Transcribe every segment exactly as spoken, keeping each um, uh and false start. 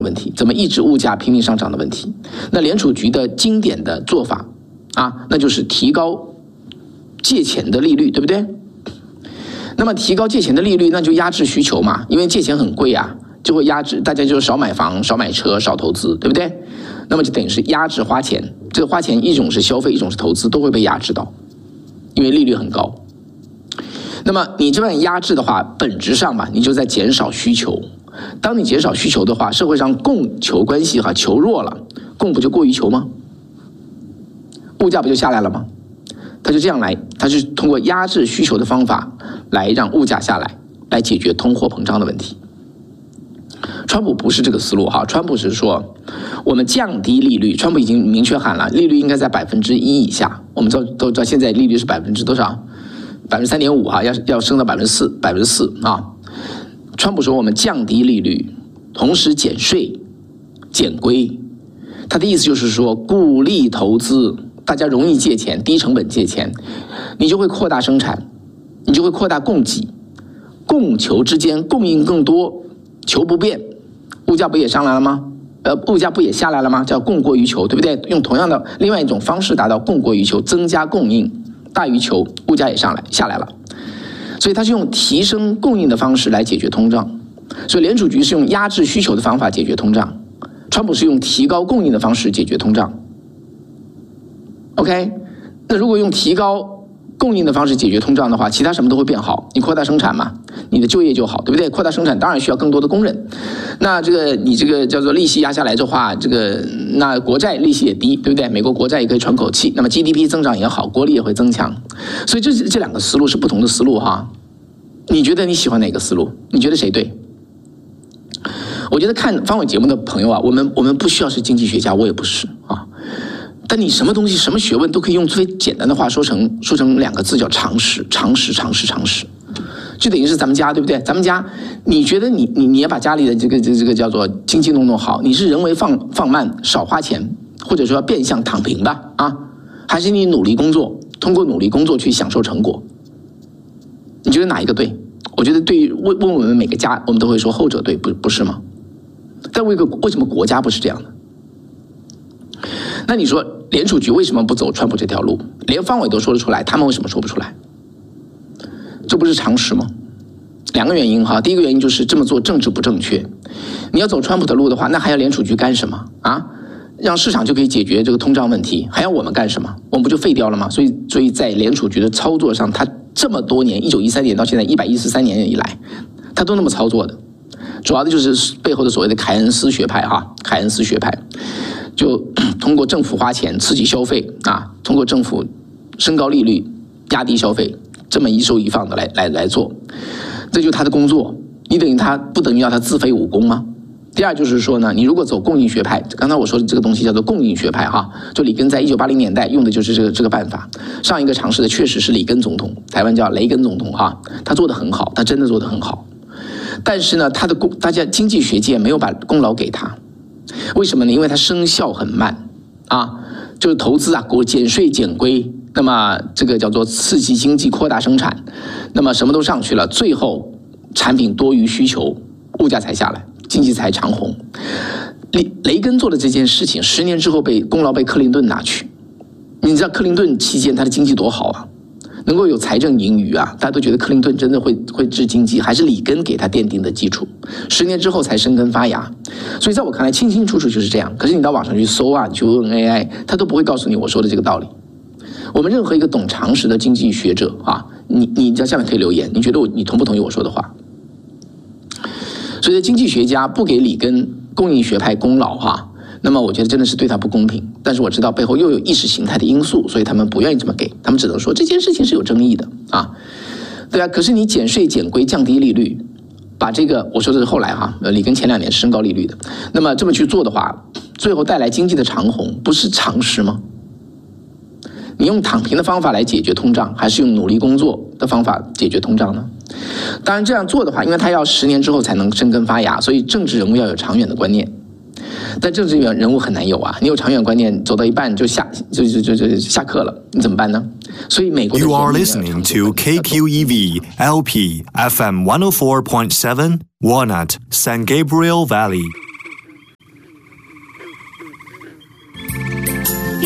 问题，怎么抑制物价拼命上涨的问题。那联储局的经典的做法啊，那就是提高借钱的利率，对不对？那么提高借钱的利率，那就压制需求嘛，因为借钱很贵啊，就会压制大家就少买房、少买车、少投资，对不对？那么就等于是压制花钱，这个花钱一种是消费，一种是投资，都会被压制到，因为利率很高。那么你这样压制的话，本质上吧，你就在减少需求。当你减少需求的话，社会上供求关系哈求弱了，供不就过于求吗？物价不就下来了吗？他就这样来，他是通过压制需求的方法来让物价下来，来解决通货膨胀的问题。川普不是这个思路哈，川普是说我们降低利率，川普已经明确喊了，利率应该在百分之一以下。我们都都知道现在利率是百分之多少？百分之三点五哈，要要升到百分之四，百分之四啊。川普说我们降低利率，同时减税、减规，他的意思就是说鼓励投资，大家容易借钱，低成本借钱，你就会扩大生产，你就会扩大供给，供求之间供应更多，求不变，物价不也上来了吗？呃，物价不也下来了吗？叫供过于求，对不对？用同样的另外一种方式达到供过于求，增加供应大于求，物价也上来下来了。所以它是用提升供应的方式来解决通胀，所以联储局是用压制需求的方法解决通胀，川普是用提高供应的方式解决通胀。OK， 那如果用提高供应的方式解决通胀的话，其他什么都会变好，你扩大生产嘛，你的就业就好，对不对？扩大生产当然需要更多的工人，那这个你这个叫做利息压下来的话，这个那国债利息也低，对不对？美国国债也可以喘口气，那么 G D P 增长也好，国力也会增强，所以这这两个思路是不同的思路哈。你觉得你喜欢哪个思路？你觉得谁对？我觉得看方伟节目的朋友啊，我们我们不需要是经济学家，我也不是啊。但你什么东西、什么学问都可以用最简单的话说成说成两个字，叫常识，常识，常识，常识，就等于是咱们家，对不对？咱们家，你觉得你你你也把家里的这个这这个叫做经济弄弄好，你是人为放放慢，少花钱，或者说变相躺平吧啊？还是你努力工作，通过努力工作去享受成果？你觉得哪一个对？我觉得对于问问我们每个家，我们都会说后者对，不不是吗？但为个为什么国家不是这样的？那你说联储局为什么不走川普这条路？连方伟都说得出来，他们为什么说不出来？这不是常识吗？两个原因哈，第一个原因就是这么做政治不正确。你要走川普的路的话，那还要联储局干什么啊？让市场就可以解决这个通胀问题，还要我们干什么？我们不就废掉了吗？所以，所以在联储局的操作上，他这么多年，一九一三年到现在一百一十三年以来，他都那么操作的。主要的就是背后的所谓的凯恩斯学派哈，凯恩斯学派。就通过政府花钱刺激消费啊，通过政府升高利率压低消费，这么一收一放的来来来做，这就是他的工作。你等于他不等于要他自废武功吗？第二就是说呢，你如果走供应学派，刚才我说的这个东西叫做供应学派哈，就里根在一九八零年代用的就是这个这个办法。上一个尝试的确实是里根总统，台湾叫雷根总统哈，他做得很好，他真的做得很好。但是呢，他的功，大家经济学界没有把功劳给他。为什么呢？因为它生效很慢啊，就是投资啊，国减税减规，那么这个叫做刺激经济、扩大生产，那么什么都上去了，最后产品多于需求，物价才下来，经济才长红。雷雷根做的这件事情，十年之后被功劳被克林顿拿去。你知道克林顿期间他的经济多好啊，能够有财政盈余啊，大家都觉得克林顿真的会会治经济，还是里根给他奠定的基础，十年之后才生根发芽。所以在我看来，清清楚楚就是这样。可是你到网上去搜啊，你去问 A I， 他都不会告诉你我说的这个道理。我们任何一个懂常识的经济学者啊，你你在下面可以留言，你觉得我你同不同意我说的话？所以经济学家不给里根供应学派功劳哈、啊，那么我觉得真的是对他不公平。但是我知道背后又有意识形态的因素，所以他们不愿意这么给，他们只能说这件事情是有争议的啊，对啊。可是你减税减规降低利率，把这个我说的是后来哈、啊，里根前两年是升高利率的，那么这么去做的话，最后带来经济的长红，不是常识吗？你用躺平的方法来解决通胀，还是用努力工作的方法解决通胀呢？当然这样做的话，因为他要十年之后才能生根发芽，所以政治人物要有长远的观念。但政治人物很难有啊，你有长远观念，走到一半就下就就就就下课了，你怎么办呢？所以美国的 You are listening to K Q E V L P F M one oh four point seven, Walnut, San Gabriel Valley.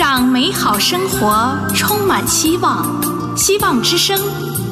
让美好生活充满希望。希望之声。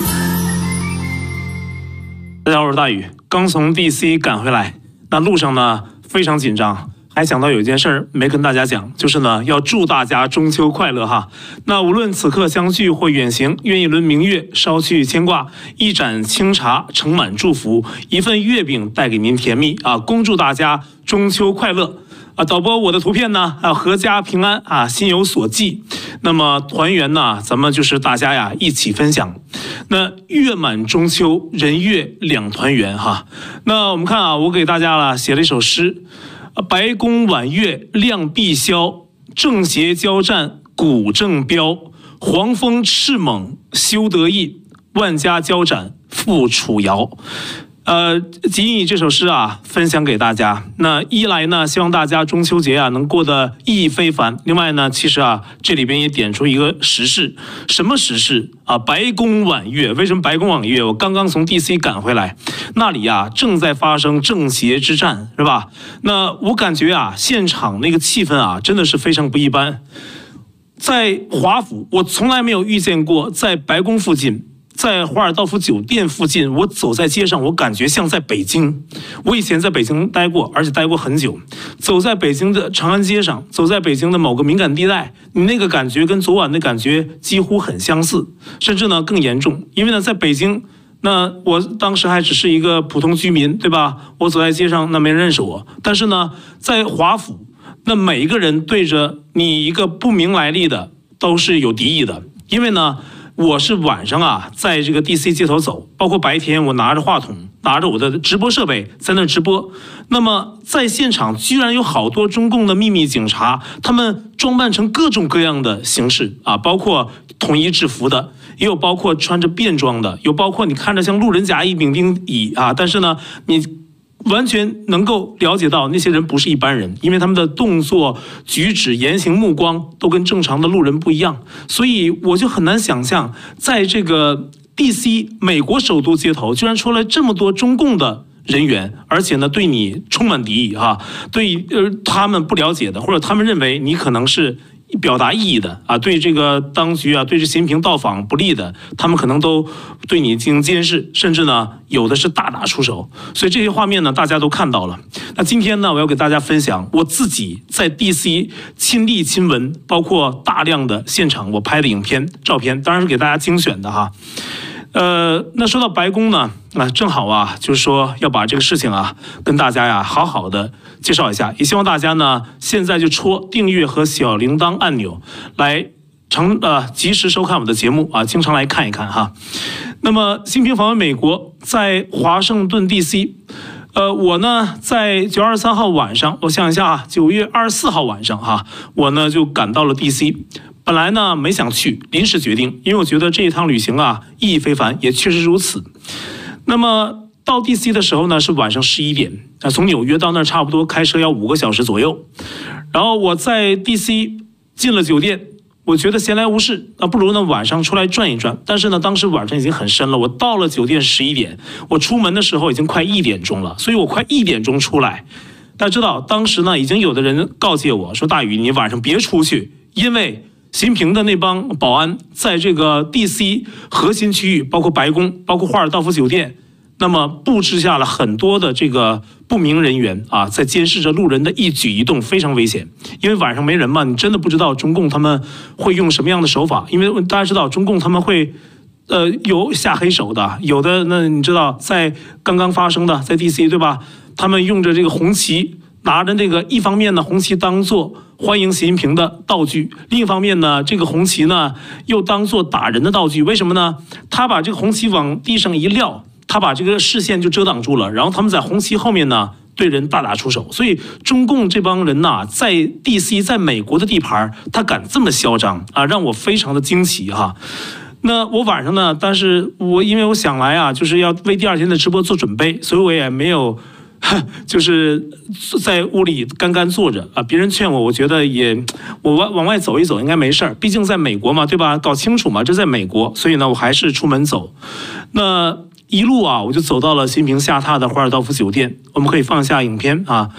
大家好，我是大宇，刚从 D C 赶回来，那路上呢非常紧张。还想到有一件事儿没跟大家讲，就是呢要祝大家中秋快乐哈。那无论此刻相聚或远行，愿一轮明月捎去牵挂，一盏清茶盛满祝福，一份月饼带给您甜蜜啊！恭祝大家中秋快乐啊！导播，我的图片呢啊，阖家平安啊，心有所寄。那么团圆呢，咱们就是大家呀一起分享。那月满中秋，人月两团圆哈。那我们看啊，我给大家了写了一首诗。白宫晚月亮碧霄，正邪交战鼓正标，黄蜂翅猛休得意，万家交斩复楚瑶。呃，仅以这首诗啊分享给大家。那一来呢，希望大家中秋节啊能过得意义非凡。另外呢，其实啊这里边也点出一个时事，什么时事啊？白宫晚月，为什么白宫晚月？我刚刚从 D C 赶回来，那里啊正在发生正邪之战，是吧？那我感觉啊，现场那个气氛啊，真的是非常不一般。在华府，我从来没有遇见过在白宫附近。在华尔道夫酒店附近，我走在街上，我感觉像在北京。我以前在北京待过，而且待过很久。走在北京的长安街上，走在北京的某个敏感地带，你那个感觉跟昨晚的感觉几乎很相似，甚至呢更严重。因为呢，在北京，那我当时还只是一个普通居民，对吧？我走在街上，那没人认识我。但是呢，在华府，那每一个人对着你一个不明来历的都是有敌意的，因为呢。我是晚上啊，在这个 D C 街头走，包括白天我拿着话筒，拿着我的直播设备在那直播。那么在现场居然有好多中共的秘密警察，他们装扮成各种各样的形式啊，包括统一制服的，也有包括穿着便装的，有包括你看着像路人甲乙丙丁乙啊，但是呢，你。完全能够了解到那些人不是一般人，因为他们的动作、举止、言行、目光都跟正常的路人不一样，所以我就很难想象，在这个 D C 美国首都街头，居然出来这么多中共的人员，而且呢对你充满敌意哈，对呃他们不了解的，或者他们认为你可能是。表达异议的啊，对这个当局啊，对这习近平到访不利的，他们可能都对你进行监视，甚至呢，有的是大打出手。所以这些画面呢，大家都看到了。那今天呢，我要给大家分享我自己在 D C 亲历亲闻，包括大量的现场我拍的影片、照片，当然是给大家精选的哈。呃，那说到白宫呢，啊，正好啊，就是说要把这个事情啊，跟大家呀好好的介绍一下，也希望大家呢现在就戳订阅和小铃铛按钮，来常呃及时收看我的节目啊，经常来看一看哈。那么新平访问美国，在华盛顿 D C。呃，我呢，在九月二十三号晚上，我想一下啊，九月二十四号晚上哈，我呢就赶到了 D C。本来呢没想去，临时决定，因为我觉得这一趟旅行啊意义非凡，也确实如此。那么到 D C 的时候呢是晚上十一点，啊，从纽约到那儿差不多开车要五个小时左右。然后我在 D C 进了酒店。我觉得闲来无事，那不如呢晚上出来转一转。但是呢，当时晚上已经很深了，我到了酒店十一点，我出门的时候已经快一点钟了，所以我快一点钟出来。大家知道，当时呢已经有的人告诫我说：“大宇，你晚上别出去，因为习近平的那帮保安在这个 D C 核心区域，包括白宫，包括华尔道夫酒店。”那么布置下了很多的这个不明人员啊，在监视着路人的一举一动，非常危险。因为晚上没人嘛，你真的不知道中共他们会用什么样的手法。因为大家知道，中共他们会，呃，有下黑手的，有的那你知道，在刚刚发生的在 D C 对吧？他们用着这个红旗，拿着那个一方面呢，红旗当做欢迎习近平的道具，另一方面呢，这个红旗呢又当做打人的道具。为什么呢？他把这个红旗往地上一撂。他把这个视线就遮挡住了，然后他们在红旗后面呢对人大打出手，所以中共这帮人呐，在 D C 在美国的地盘，他敢这么嚣张啊，让我非常的惊奇哈。那我晚上呢，但是我因为我想来啊，就是要为第二天的直播做准备，所以我也没有，就是在屋里干干坐着啊。别人劝我，我觉得也我往往外走一走应该没事儿，毕竟在美国嘛，对吧？搞清楚嘛，这在美国，所以呢，我还是出门走。那。一路啊，我就走到了习近平下榻的华尔道夫酒店。我们可以放下影片啊，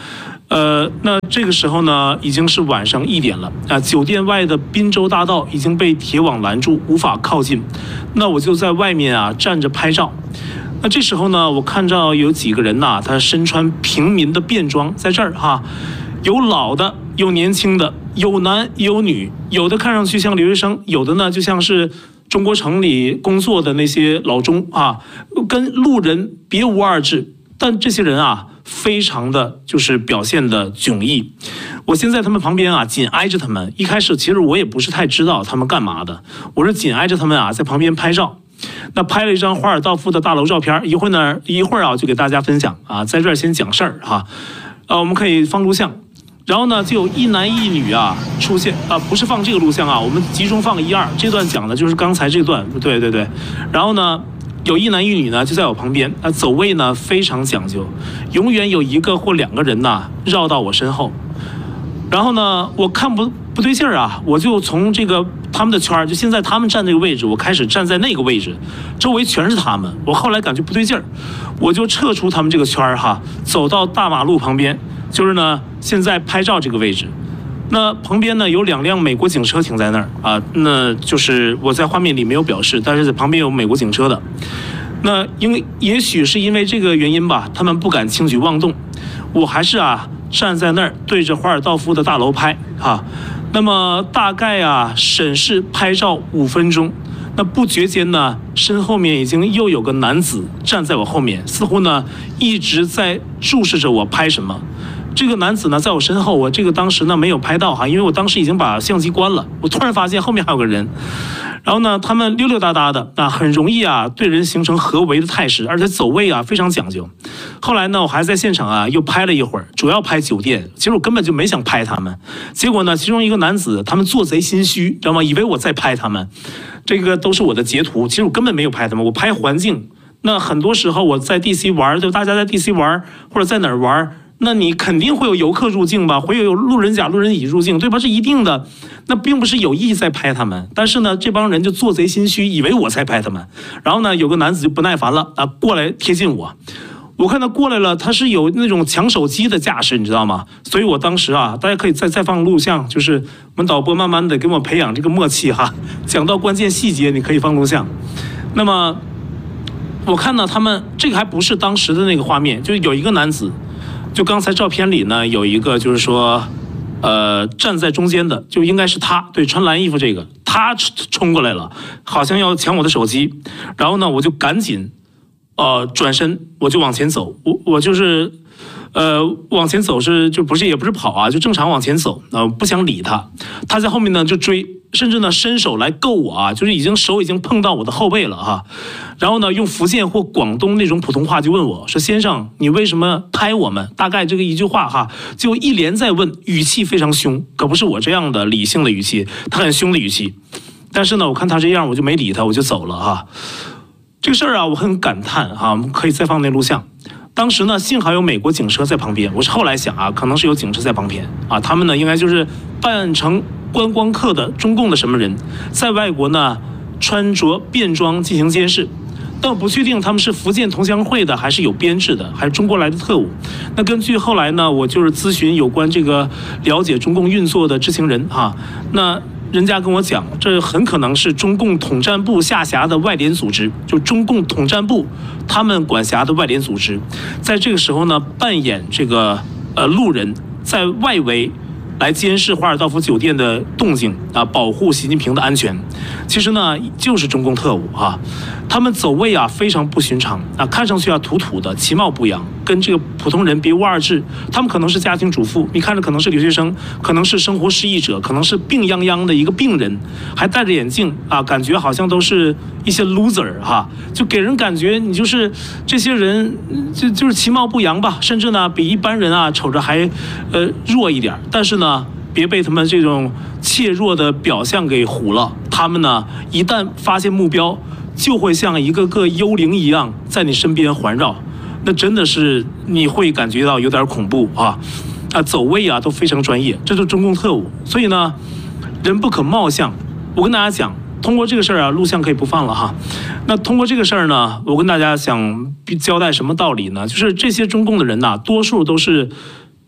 呃，那这个时候呢，已经是晚上一点了啊。酒店外的滨州大道已经被铁网拦住，无法靠近。那我就在外面啊站着拍照。那这时候呢，我看到有几个人呐、啊，他身穿平民的便装，在这儿哈，有老的，有年轻的，有男有女，有的看上去像留学生，有的呢就像是中国城里工作的那些老中啊，跟路人别无二致。但这些人啊，非常的就是表现的迥异。我先在他们旁边啊，紧挨着他们。一开始其实我也不是太知道他们干嘛的，我是紧挨着他们啊，在旁边拍照。那拍了一张华尔道夫的大楼照片，一会儿呢，一会儿啊就给大家分享啊，在这儿先讲事儿哈。呃，我们可以放录像，然后呢，就有一男一女啊出现啊，不是放这个录像啊，我们集中放一二。这段讲的就是刚才这段，对对对。然后呢，有一男一女呢就在我旁边，啊，走位呢非常讲究，永远有一个或两个人呐绕到我身后。然后呢，我看不不对劲儿啊，我就从这个他们的圈儿，就现在他们站这个位置，我开始站在那个位置，周围全是他们。我后来感觉不对劲儿，我就撤出他们这个圈儿哈，走到大马路旁边，就是呢现在拍照这个位置。那旁边呢有两辆美国警车停在那儿啊，那就是我在画面里没有表示，但是在旁边有美国警车的。那因为也许是因为这个原因吧，他们不敢轻举妄动，我还是啊站在那儿对着华尔道夫的大楼拍啊。那么大概啊审视拍照五分钟，那不觉间呢，身后面已经又有个男子站在我后面，似乎呢一直在注视着我拍什么。这个男子呢在我身后，我这个当时呢没有拍到哈，因为我当时已经把相机关了。我突然发现后面还有个人，然后呢他们溜溜达达的啊，很容易啊对人形成合围的态势，而且走位啊非常讲究。后来呢我还在现场啊又拍了一会儿，主要拍酒店，其实我根本就没想拍他们。结果呢其中一个男子他们做贼心虚，知道吗？以为我在拍他们，这个都是我的截图，其实我根本没有拍他们，我拍环境。那很多时候我在 D C 玩，就大家在 D C 玩或者在哪儿玩，那你肯定会有游客入境吧，会有路人甲、路人乙入境，对吧？是一定的。那并不是有意在拍他们，但是呢，这帮人就做贼心虚，以为我在拍他们。然后呢，有个男子就不耐烦了啊，过来贴近我。我看他过来了，他是有那种抢手机的架势，你知道吗？所以我当时啊，大家可以再再放录像，就是我们导播慢慢的给我培养这个默契哈，讲到关键细节你可以放录像。那么我看到他们这个还不是当时的那个画面，就有一个男子。就刚才照片里呢，有一个就是说，呃，站在中间的，就应该是他，对，穿蓝衣服这个，他冲过来了，好像要抢我的手机，然后呢，我就赶紧，呃，转身，我就往前走，我我就是，呃，往前走是就不是也不是跑啊，就正常往前走，呃，不想理他，他在后面呢就追，甚至呢伸手来够我啊，就是已经手已经碰到我的后背了哈。然后呢，用福建或广东那种普通话就问我说：“先生，你为什么拍我们？”大概这个一句话哈，就一连在问，语气非常凶，可不是我这样的理性的语气，他很凶的语气。但是呢，我看他这样，我就没理他，我就走了哈。这个事儿啊，我很感叹啊，我们可以再放那录像。当时呢，幸好有美国警车在旁边，我是后来想啊，可能是有警车在旁边啊，他们呢应该就是扮成观光客的中共的什么人，在外国呢穿着便装进行监视。但我不确定他们是福建同乡会的，还是有编制的，还是中国来的特务。那根据后来呢，我就是咨询有关这个了解中共运作的知情人哈，那人家跟我讲，这很可能是中共统战部下辖的外联组织，就中共统战部他们管辖的外联组织，在这个时候呢，扮演这个呃路人，在外围来监视华尔道夫酒店的动静啊，保护习近平的安全。其实呢，就是中共特务啊，他们走位啊非常不寻常啊，看上去啊土土的，其貌不扬，跟这个普通人别无二致。他们可能是家庭主妇，你看着可能是留学生，可能是生活失意者，可能是病殃殃的一个病人，还戴着眼镜啊，感觉好像都是一些 loser 哈，就给人感觉你就是这些人就就是其貌不扬吧，甚至呢比一般人啊瞅着还呃弱一点，但是呢。别被他们这种怯弱的表象给唬了。他们呢，一旦发现目标，就会像一个个幽灵一样在你身边环绕。那真的是你会感觉到有点恐怖啊！啊，走位啊都非常专业，这就是中共特务。所以呢，人不可貌相。我跟大家讲，通过这个事儿啊，录像可以不放了哈。那通过这个事儿呢，我跟大家想交代什么道理呢？就是这些中共的人呐、啊，多数都是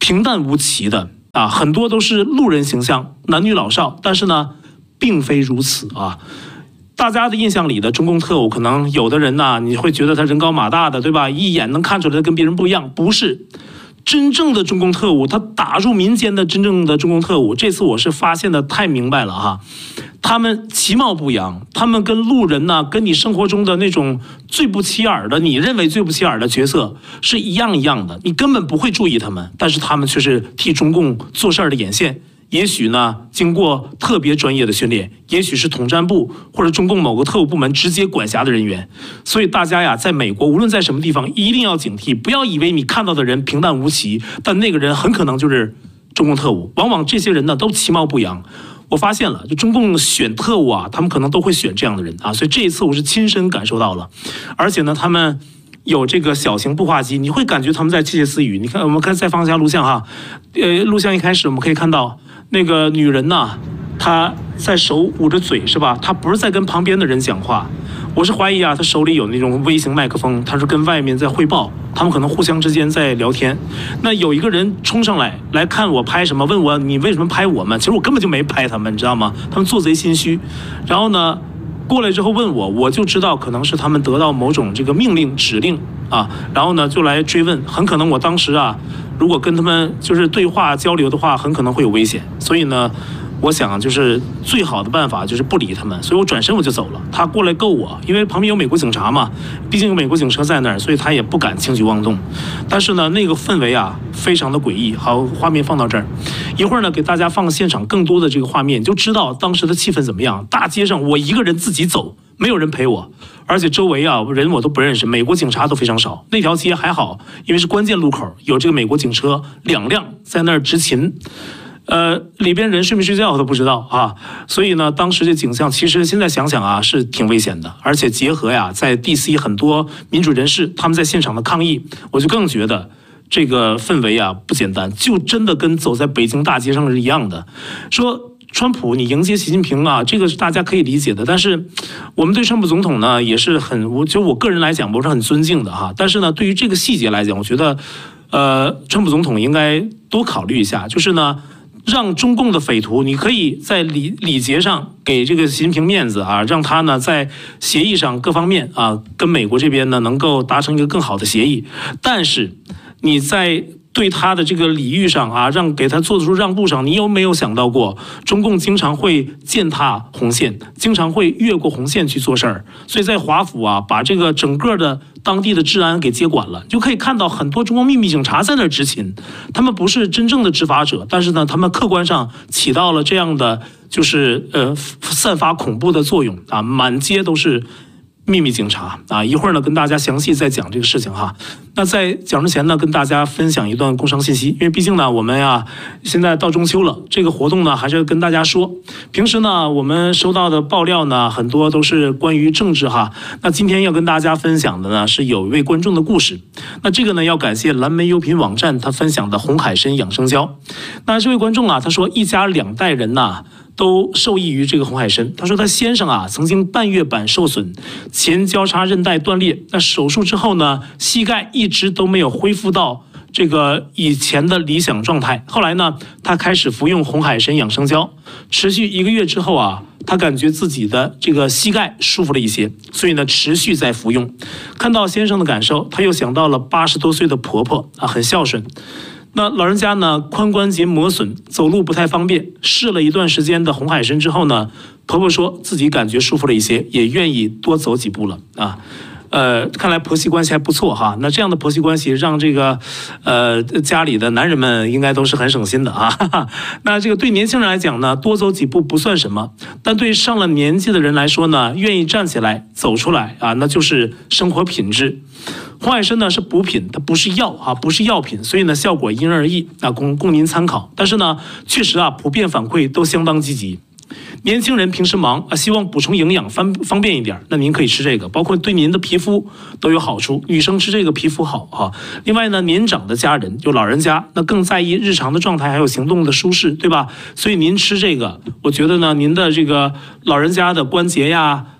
平淡无奇的啊，很多都是路人形象，男女老少，但是呢，并非如此啊。大家的印象里的中共特务，可能有的人呢，你会觉得他人高马大的，对吧？一眼能看出来跟别人不一样，不是。真正的中共特务，他打入民间的真正的中共特务，这次我是发现的太明白了哈。他们其貌不扬，他们跟路人呢，跟你生活中的那种最不起眼的，你认为最不起眼的角色是一样一样的，你根本不会注意他们，但是他们却是替中共做事儿的眼线。也许呢，经过特别专业的训练，也许是统战部或者中共某个特务部门直接管辖的人员。所以大家呀，在美国无论在什么地方，一定要警惕，不要以为你看到的人平淡无奇，但那个人很可能就是中共特务。往往这些人呢，都其貌不扬。我发现了，就中共选特务啊，他们可能都会选这样的人啊。所以这一次我是亲身感受到了，而且呢，他们有这个小型步话机，你会感觉他们在窃窃私语。你看，我们看再放一下录像哈，呃，录像一开始我们可以看到。那个女人呢，她在手捂着嘴是吧？她不是在跟旁边的人讲话，我是怀疑啊，她手里有那种微型麦克风，她是跟外面在汇报，他们可能互相之间在聊天。那有一个人冲上来来看我拍什么，问我你为什么拍我们？其实我根本就没拍他们，你知道吗？他们做贼心虚。然后呢，过来之后问我，我就知道可能是他们得到某种这个命令指令啊，然后呢就来追问，很可能我当时啊。如果跟他们就是对话交流的话，很可能会有危险。所以呢，我想就是最好的办法就是不理他们。所以我转身我就走了。他过来够我，因为旁边有美国警察嘛，毕竟有美国警车在那儿，所以他也不敢轻举妄动。但是呢，那个氛围啊，非常的诡异。好，画面放到这儿，一会儿呢给大家放现场更多的这个画面，你就知道当时的气氛怎么样。大街上我一个人自己走。没有人陪我，而且周围啊人我都不认识，美国警察都非常少。那条街还好，因为是关键路口，有这个美国警车两辆在那儿执勤，呃，里边人睡没睡觉我都不知道啊。所以呢，当时这景象其实现在想想啊是挺危险的，而且结合呀在 D C 很多民主人士他们在现场的抗议，我就更觉得这个氛围啊不简单，就真的跟走在北京大街上是一样的。说。川普，你迎接习近平啊，这个是大家可以理解的。但是，我们对川普总统呢，也是很，我就我个人来讲，我是很尊敬的哈。但是呢，对于这个细节来讲，我觉得，呃，川普总统应该多考虑一下，就是呢，让中共的匪徒，你可以在礼礼节上给这个习近平面子啊，让他呢在协议上各方面啊，跟美国这边呢能够达成一个更好的协议。但是你在对他的这个礼遇上啊，让给他做出让步上，你有没有想到过，中共经常会践踏红线，经常会越过红线去做事儿？所以在华府啊，把这个整个的当地的治安给接管了，就可以看到很多中国秘密警察在那儿执勤，他们不是真正的执法者，但是呢，他们客观上起到了这样的就是呃散发恐怖的作用啊，满街都是。秘密警察啊，一会儿呢跟大家详细再讲这个事情哈。那在讲之前呢，跟大家分享一段工商信息，因为毕竟呢我们呀现在到中秋了，这个活动呢还是跟大家说。平时呢我们收到的爆料呢很多都是关于政治哈，那今天要跟大家分享的呢是有一位观众的故事。那这个呢要感谢蓝莓优品网站他分享的红海参养生胶。那这位观众啊，他说一家两代人呐。都受益于这个红海参。他说他先生啊曾经半月板受损，前交叉韧带断裂，那手术之后呢，膝盖一直都没有恢复到这个以前的理想状态。后来呢，他开始服用红海参养生胶，持续一个月之后啊，他感觉自己的这个膝盖舒服了一些，所以呢持续在服用。看到先生的感受，他又想到了八十多岁的婆婆啊，很孝顺。那老人家呢，髋关节磨损，走路不太方便。试了一段时间的红海参之后呢，婆婆说自己感觉舒服了一些，也愿意多走几步了啊。呃，看来婆媳关系还不错哈。那这样的婆媳关系让这个呃家里的男人们应该都是很省心的啊。哈哈，那这个对年轻人来讲呢，多走几步不算什么，但对上了年纪的人来说呢，愿意站起来走出来啊，那就是生活品质。红海参呢是补品，它不是药啊，不是药品，所以呢效果因人而异啊，供供您参考。但是呢，确实啊，普遍反馈都相当积极。年轻人平时忙啊，希望补充营养方方便一点，那您可以吃这个，包括对您的皮肤都有好处。女生吃这个皮肤好啊。另外呢，年长的家人就老人家，那更在意日常的状态还有行动的舒适，对吧？所以您吃这个，我觉得呢，您的这个老人家的关节呀，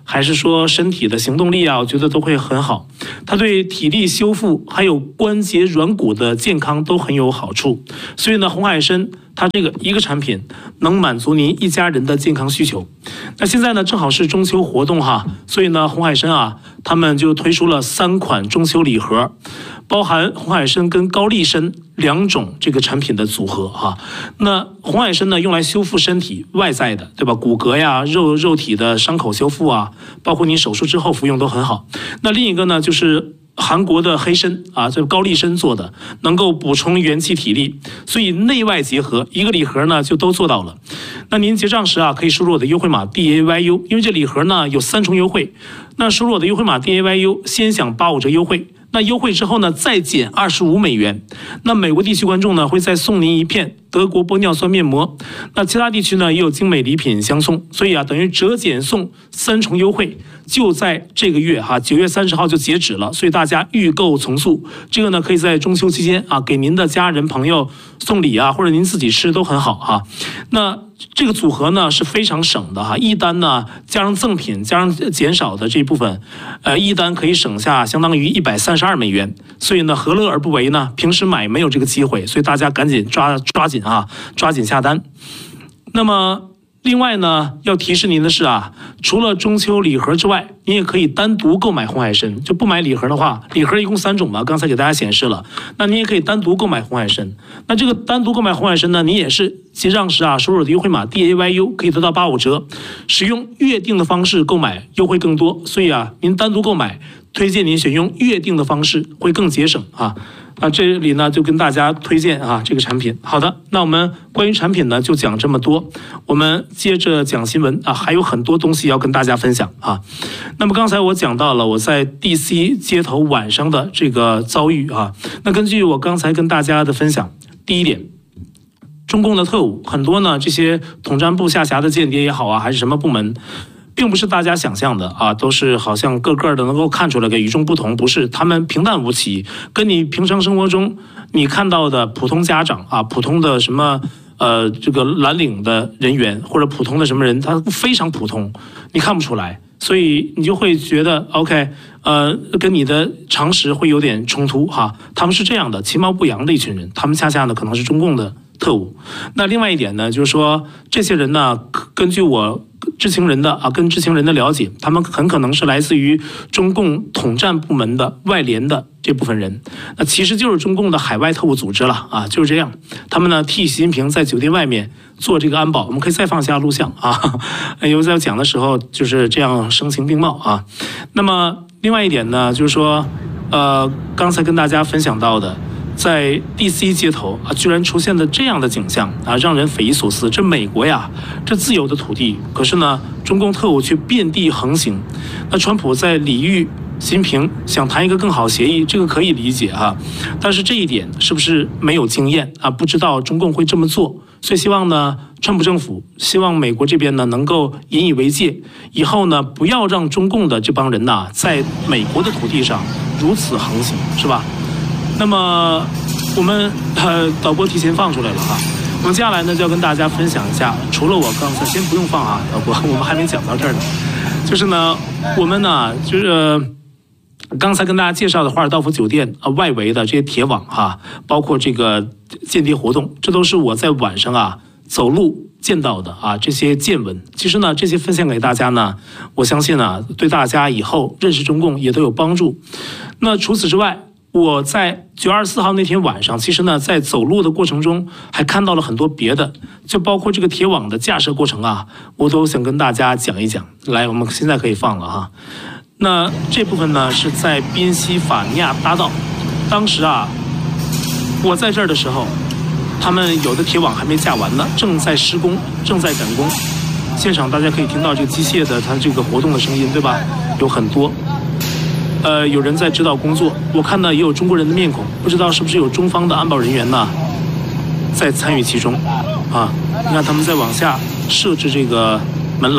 还是说身体的行动力啊，我觉得都会很好。它对体力修复还有关节软骨的健康都很有好处。所以呢，红海参它这个一个产品能满足您一家人的健康需求。那现在呢，正好是中秋活动哈，所以呢，红海参啊，他们就推出了三款中秋礼盒，包含红海参跟高丽参两种这个产品的组合哈。那红海参呢，用来修复身体外在的，对吧？骨骼呀、肉肉体的伤口修复啊，包括你手术之后服用都很好。那另一个呢，就是韩国的黑参啊，这高丽参做的，能够补充元气体力，所以内外结合，一个礼盒呢就都做到了。那您结账时啊，可以输入我的优惠码 D A Y U， 因为这礼盒呢有三重优惠。那输入我的优惠码 D A Y U， 先享八五折优惠。那优惠之后呢，再减二十五美元。那美国地区观众呢，会再送您一片德国玻尿酸面膜。那其他地区呢，也有精美礼品相送。所以啊，等于折减送三重优惠，就在这个月哈，九月三十号就截止了。所以大家预购从速。这个呢，可以在中秋期间啊，给您的家人朋友送礼啊，或者您自己吃都很好哈。那这个组合呢是非常省的哈，一单呢加上赠品加上减少的这一部分，呃，一单可以省下相当于一百三十二美元，所以呢何乐而不为呢？平时买没有这个机会，所以大家赶紧抓抓紧啊，抓紧下单。那么另外呢，要提示您的是啊，除了中秋礼盒之外，您也可以单独购买红海参。就不买礼盒的话，礼盒一共三种嘛，刚才给大家显示了。那您也可以单独购买红海参。那这个单独购买红海参呢，您也是结账时啊，输入我的优惠码 D A Y U 可以得到八五折。使用约定的方式购买优惠更多，所以啊，您单独购买，推荐您选用约定的方式会更节省啊。啊，这里呢就跟大家推荐啊这个产品。好的，那我们关于产品呢就讲这么多，我们接着讲新闻啊，还有很多东西要跟大家分享啊。那么刚才我讲到了我在 D C 街头晚上的这个遭遇啊，那根据我刚才跟大家的分享，第一点，中共的特务很多呢，这些统战部下辖的间谍也好啊，还是什么部门，并不是大家想象的啊，都是好像个个的能够看出来个与众不同，不是，他们平淡无奇，跟你平常生活中你看到的普通家长啊，普通的什么呃这个蓝领的人员或者普通的什么人，他非常普通，你看不出来，所以你就会觉得 OK， 呃，跟你的常识会有点冲突哈。他们是这样的，其貌不扬的一群人，他们恰恰呢可能是中共的特务。那另外一点呢，就是说这些人呢，根据我知情人的啊，跟知情人的了解，他们很可能是来自于中共统战部门的外联的这部分人，那其实就是中共的海外特务组织了啊，就是这样。他们呢替习近平在酒店外面做这个安保，我们可以再放下录像啊，因为在讲的时候就是这样声情并茂啊。那么另外一点呢，就是说，呃，刚才跟大家分享到的。在 D C 街头啊，居然出现了这样的景象啊，让人匪夷所思。这美国呀，这自由的土地，可是呢，中共特务却遍地横行。那川普在礼遇习近平，想谈一个更好协议，这个可以理解哈。但是这一点是不是没有经验啊？不知道中共会这么做，所以希望呢，川普政府希望美国这边呢能够引以为戒，以后呢不要让中共的这帮人呐，在美国的土地上如此横行，是吧？那么我们呃导播提前放出来了哈，我们接下来呢就要跟大家分享一下，除了我刚才先不用放啊，导播我们还没讲到这儿呢，就是呢我们呢就是、呃、刚才跟大家介绍的华尔道夫酒店啊外围的这些铁网哈，包括这个间谍活动，这都是我在晚上啊走路见到的啊这些见闻。其实呢这些分享给大家呢，我相信呢对大家以后认识中共也都有帮助。那除此之外，我在九月二十四号那天晚上，其实呢，在走路的过程中，还看到了很多别的，就包括这个铁网的架设过程啊，我都想跟大家讲一讲。来，我们现在可以放了哈。那这部分呢，是在宾夕法尼亚大道，当时啊，我在这儿的时候，他们有的铁网还没架完呢，正在施工，正在赶工。现场大家可以听到这个机械的它这个活动的声音，对吧？有很多。呃，有人在指导工作，我看呢也有中国人的面孔，不知道是不是有中方的安保人员呢在参与其中啊？你看他们在往下设置这个门栏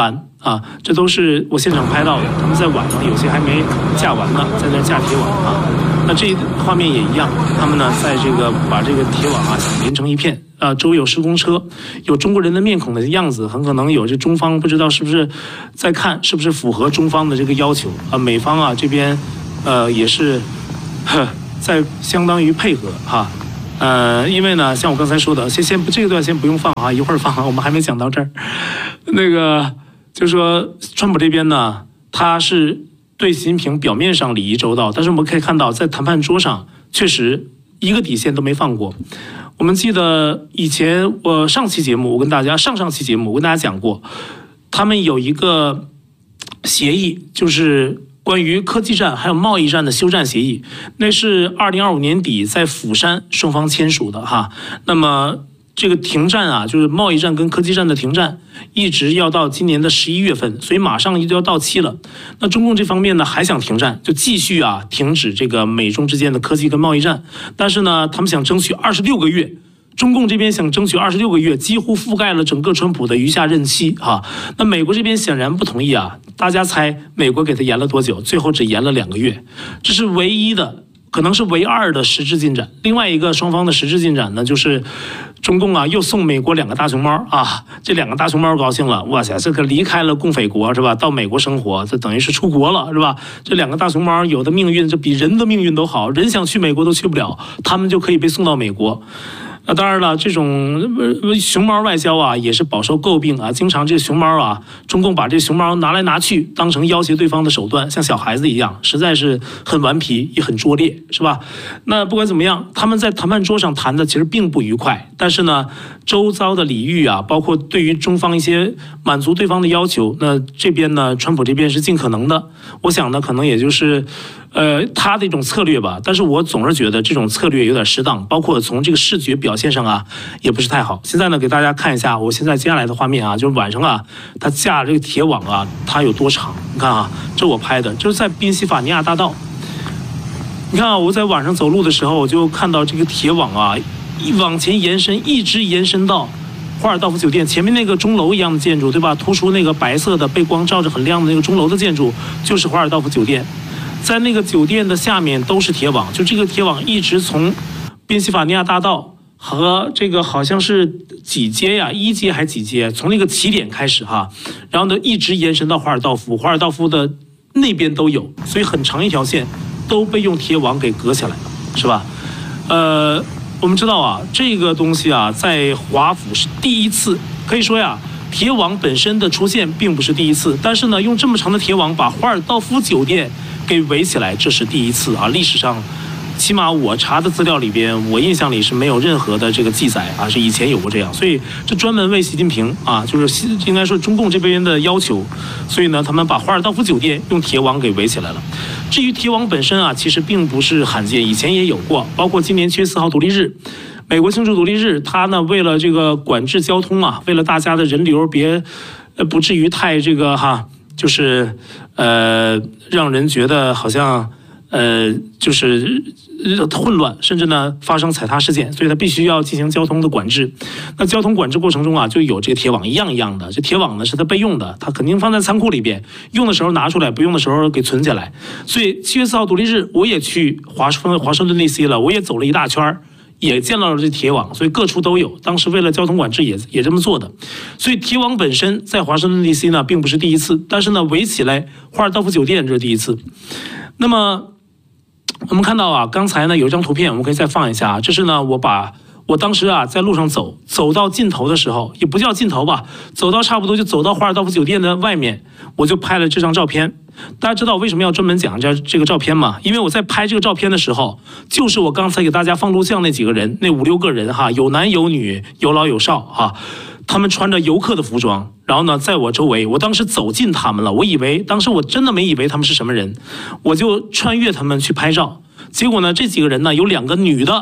啊，这都是我现场拍到的。他们在晚上有些还没架完呢，在那架铁网啊。那这画面也一样，他们呢在这个把这个铁网啊想连成一片啊，周围有施工车，有中国人的面孔的样子，很可能有这中方不知道是不是在看是不是符合中方的这个要求啊。美方啊这边呃也是呵在相当于配合哈。呃，因为呢，像我刚才说的，先先这个段先不用放啊，一会儿放啊，我们还没讲到这儿。那个就是说，川普这边呢，他是对习近平表面上礼仪周到，但是我们可以看到，在谈判桌上确实一个底线都没放过。我们记得以前我上期节目，我跟大家上上期节目我跟大家讲过，他们有一个协议，就是关于科技战还有贸易战的休战协议，那是二零二五年底在釜山双方签署的哈。那么这个停战啊，就是贸易战跟科技战的停战，一直要到今年的十一月份，所以马上就要到期了。那中共这方面呢还想停战，就继续啊停止这个美中之间的科技跟贸易战，但是呢，他们想争取二十六个月。中共这边想争取二十六个月，几乎覆盖了整个川普的余下任期哈。那美国这边显然不同意啊，大家猜美国给他延了多久？最后只延了两个月，这是唯一的，可能是唯二的实质进展。另外一个双方的实质进展呢，就是中共啊又送美国两个大熊猫啊，这两个大熊猫高兴了，哇塞，这个离开了共匪国是吧？到美国生活，这等于是出国了是吧？这两个大熊猫有的命运，这比人的命运都好，人想去美国都去不了，他们就可以被送到美国。那当然了，这种熊猫外交啊，也是饱受诟病啊。经常这熊猫啊，中共把这熊猫拿来拿去，当成要挟对方的手段，像小孩子一样，实在是很顽皮，也很拙劣，是吧？那不管怎么样，他们在谈判桌上谈的其实并不愉快，但是呢，周遭的礼遇啊，包括对于中方一些满足对方的要求，那这边呢，川普这边是尽可能的。我想呢，可能也就是。呃，他的一种策略吧，但是我总是觉得这种策略有点适当，包括从这个视觉表现上啊，也不是太好。现在呢，给大家看一下我现在接下来的画面啊，就是晚上啊，他架这个铁网啊，它有多长？你看啊，这我拍的，就是在宾夕法尼亚大道。你看啊，我在晚上走路的时候，我就看到这个铁网啊，一往前延伸，一直延伸到华尔道夫酒店前面那个钟楼一样的建筑，对吧？突出那个白色的被光照着很亮的那个钟楼的建筑，就是华尔道夫酒店。在那个酒店的下面都是铁网，就这个铁网一直从宾夕法尼亚大道和这个好像是几街呀，一街还几街，从那个起点开始哈，然后呢一直延伸到华尔道夫，华尔道夫的那边都有，所以很长一条线都被用铁网给隔起来了，是吧？呃，我们知道啊，这个东西啊，在华府是第一次，可以说呀。铁网本身的出现并不是第一次，但是呢，用这么长的铁网把华尔道夫酒店给围起来，这是第一次啊！历史上，起码我查的资料里边，我印象里是没有任何的这个记载啊，是以前有过这样，所以这专门为习近平啊，就是应该说中共这边的要求，所以呢，他们把华尔道夫酒店用铁网给围起来了。至于铁网本身啊，其实并不是罕见，以前也有过，包括今年七月四号独立日。美国庆祝独立日，他呢为了这个管制交通啊，为了大家的人流别，呃不至于太这个哈，就是呃让人觉得好像呃就是混乱，甚至呢发生踩踏事件，所以他必须要进行交通的管制。那交通管制过程中啊，就有这个铁网一样一样的，这铁网呢是他备用的，他肯定放在仓库里边，用的时候拿出来，不用的时候给存起来。所以七月四号独立日，我也去华盛华盛顿 D C 了，我也走了一大圈。也见到了这铁网，所以各处都有。当时为了交通管制也也这么做的，所以铁网本身在华盛顿 D C 呢并不是第一次，但是呢围起来华尔道夫酒店这是第一次。那么我们看到啊，刚才呢有一张图片，我们可以再放一下，这是呢我把我当时啊在路上走，走到尽头的时候，也不叫尽头吧，走到差不多就走到华尔道夫酒店的外面，我就拍了这张照片。大家知道我为什么要专门讲这这个照片吗？因为我在拍这个照片的时候，就是我刚才给大家放录像那几个人，那五六个人哈，有男有女，有老有少哈，他们穿着游客的服装，然后呢，在我周围，我当时走近他们了，我以为当时我真的没以为他们是什么人，我就穿越他们去拍照。结果呢，这几个人呢，有两个女的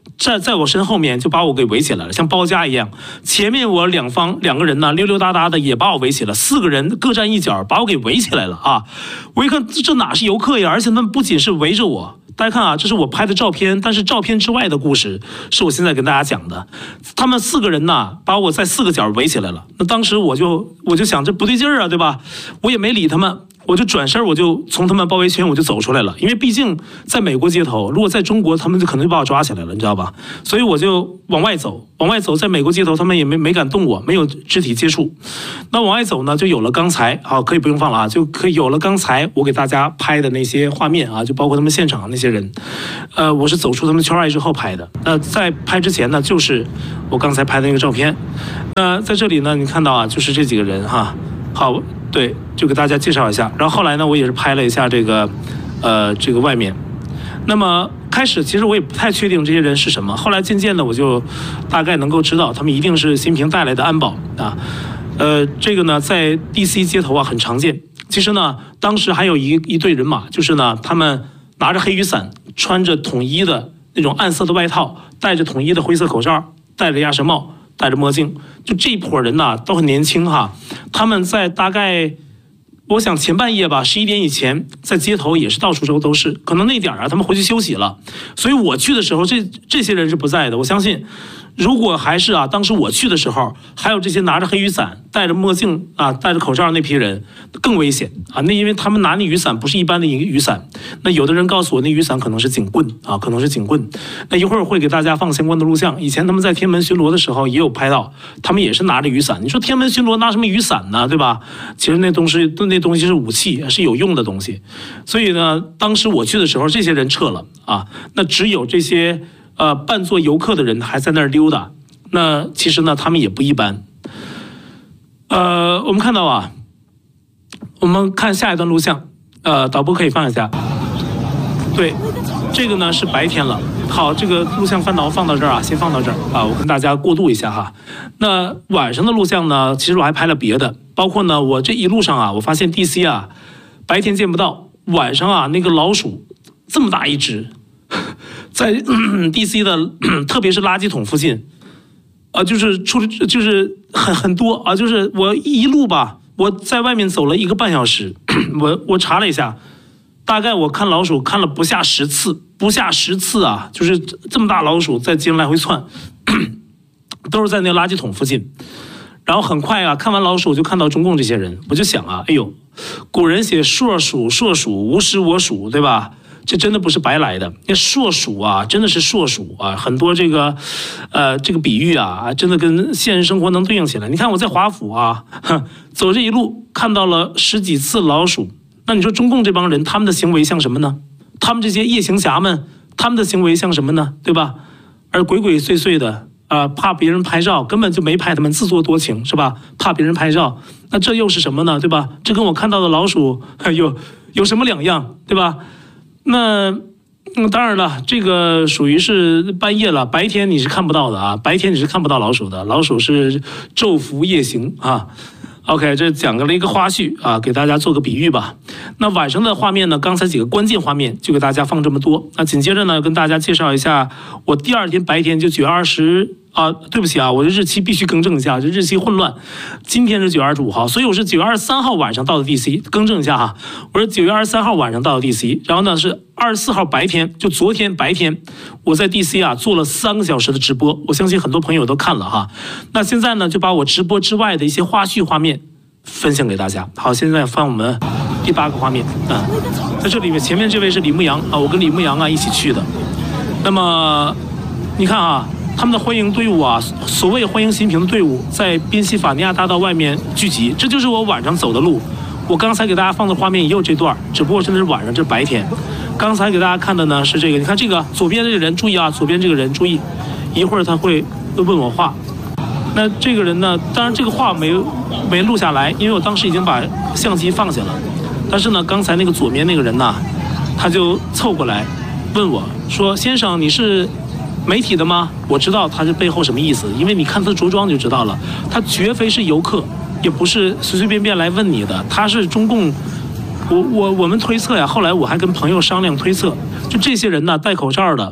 在在我身后面就把我给围起来了，像包夹一样。前面我两方两个人呢溜溜达达的也把我围起了，四个人各站一角把我给围起来了啊！我一看这哪是游客呀，而且他们不仅是围着我。大家看啊，这是我拍的照片，但是照片之外的故事是我现在跟大家讲的。他们四个人呢，把我在四个角围起来了。那当时我就我就想这不对劲儿啊，对吧？我也没理他们，我就转身，我就从他们包围圈我就走出来了。因为毕竟在美国街头，如果在中国，他们就可能就把我抓起来了，你知道吧？所以我就往外走，往外走，在美国街头，他们也没没敢动我，没有肢体接触。那往外走呢，就有了刚才好，可以不用放了啊，就可以有了刚才我给大家拍的那些画面啊，就包括他们现场那些人。呃，我是走出他们圈外之后拍的。那在拍之前呢，就是我刚才拍的那个照片。那在这里呢，你看到啊，就是这几个人哈。好，对，就给大家介绍一下。然后后来呢，我也是拍了一下这个，呃，这个外面。那么开始其实我也不太确定这些人是什么，后来渐渐的我就大概能够知道，他们一定是新平带来的安保啊。呃，这个呢，在 D C 街头啊很常见。其实呢，当时还有一一队人马，就是呢，他们拿着黑雨伞，穿着统一的那种暗色的外套，戴着统一的灰色口罩，戴着鸭舌帽，戴着墨镜，就这一伙人呐、啊、都很年轻哈。他们在大概我想前半夜吧，十一点以前，在街头也是到处都都是，可能那点啊他们回去休息了，所以我去的时候，这这些人是不在的。我相信，如果还是啊，当时我去的时候，还有这些拿着黑雨伞、戴着墨镜啊、戴着口罩那批人，更危险啊！那因为他们拿那雨伞不是一般的雨伞，那有的人告诉我，那雨伞可能是警棍啊，可能是警棍。那一会儿会给大家放相关的录像。以前他们在天安门巡逻的时候也有拍到，他们也是拿着雨伞。你说天安门巡逻拿什么雨伞呢？对吧？其实那东西那东西是武器，是有用的东西。所以呢，当时我去的时候，这些人撤了啊，那只有这些。呃，扮作游客的人还在那儿溜达，那其实呢，他们也不一般。呃，我们看到啊，我们看下一段录像，呃，导播可以放一下。对，这个呢是白天了。好，这个录像翻到放到这儿啊，先放到这儿啊，我跟大家过渡一下哈。那晚上的录像呢，其实我还拍了别的，包括呢，我这一路上啊，我发现 D C 啊，白天见不到，晚上啊，那个老鼠这么大一只。在、嗯、D C 的，特别是垃圾桶附近，啊、呃，就是出就是很很多啊，就是我一路吧，我在外面走了一个半小时，我我查了一下，大概我看老鼠看了不下十次，不下十次啊，就是这么大老鼠在街上来回窜，都是在那个垃圾桶附近。然后很快啊，看完老鼠就看到中共这些人，我就想啊，哎呦，古人写硕鼠硕鼠，无食我黍，对吧？这真的不是白来的，那硕鼠啊，真的是硕鼠啊，很多这个，呃，这个比喻啊，真的跟现实生活能对应起来。你看我在华府啊，走这一路看到了十几次老鼠，那你说中共这帮人他们的行为像什么呢？他们这些夜行侠们，他们的行为像什么呢？对吧？而鬼鬼祟祟的啊、呃，怕别人拍照，根本就没拍他们，自作多情是吧？怕别人拍照，那这又是什么呢？对吧？这跟我看到的老鼠有有什么两样？对吧？那，嗯，当然了，这个属于是半夜了，白天你是看不到的啊，白天你是看不到老鼠的，老鼠是昼伏夜行啊。OK， 这讲了一个花絮啊，给大家做个比喻吧。那晚上的画面呢，刚才几个关键画面就给大家放这么多。那紧接着呢，跟大家介绍一下我第二天白天就九月二十啊，对不起啊，我的日期必须更正一下，这日期混乱。今天是九月二十五号，所以我是九月二十三号晚上到的 D C， 更正一下哈，我是九月二十三号晚上到的 D C， 然后呢是二十四号白天，就昨天白天，我在 D C 啊做了三个小时的直播，我相信很多朋友都看了哈。那现在呢，就把我直播之外的一些花絮画面分享给大家。好，现在放我们第八个画面啊，在这里面前面这位是李牧阳啊，我跟李牧阳啊一起去的。那么你看啊，他们的欢迎队伍啊，所谓欢迎新平的队伍，在宾夕法尼亚大道外面聚集，这就是我晚上走的路。我刚才给大家放的画面也有这段，只不过真的是晚上，这是白天。刚才给大家看的呢是这个，你看这个左边这个人，注意啊，左边这个人注意，一会儿他会问我话。那这个人呢，当然这个话没没录下来，因为我当时已经把相机放下了。但是呢，刚才那个左边那个人呢，他就凑过来问我说：“先生，你是媒体的吗？”我知道他是背后什么意思，因为你看他着装就知道了，他绝非是游客，也不是随随便便来问你的，他是中共。我我我们推测呀，后来我还跟朋友商量推测，就这些人呢，戴口罩的，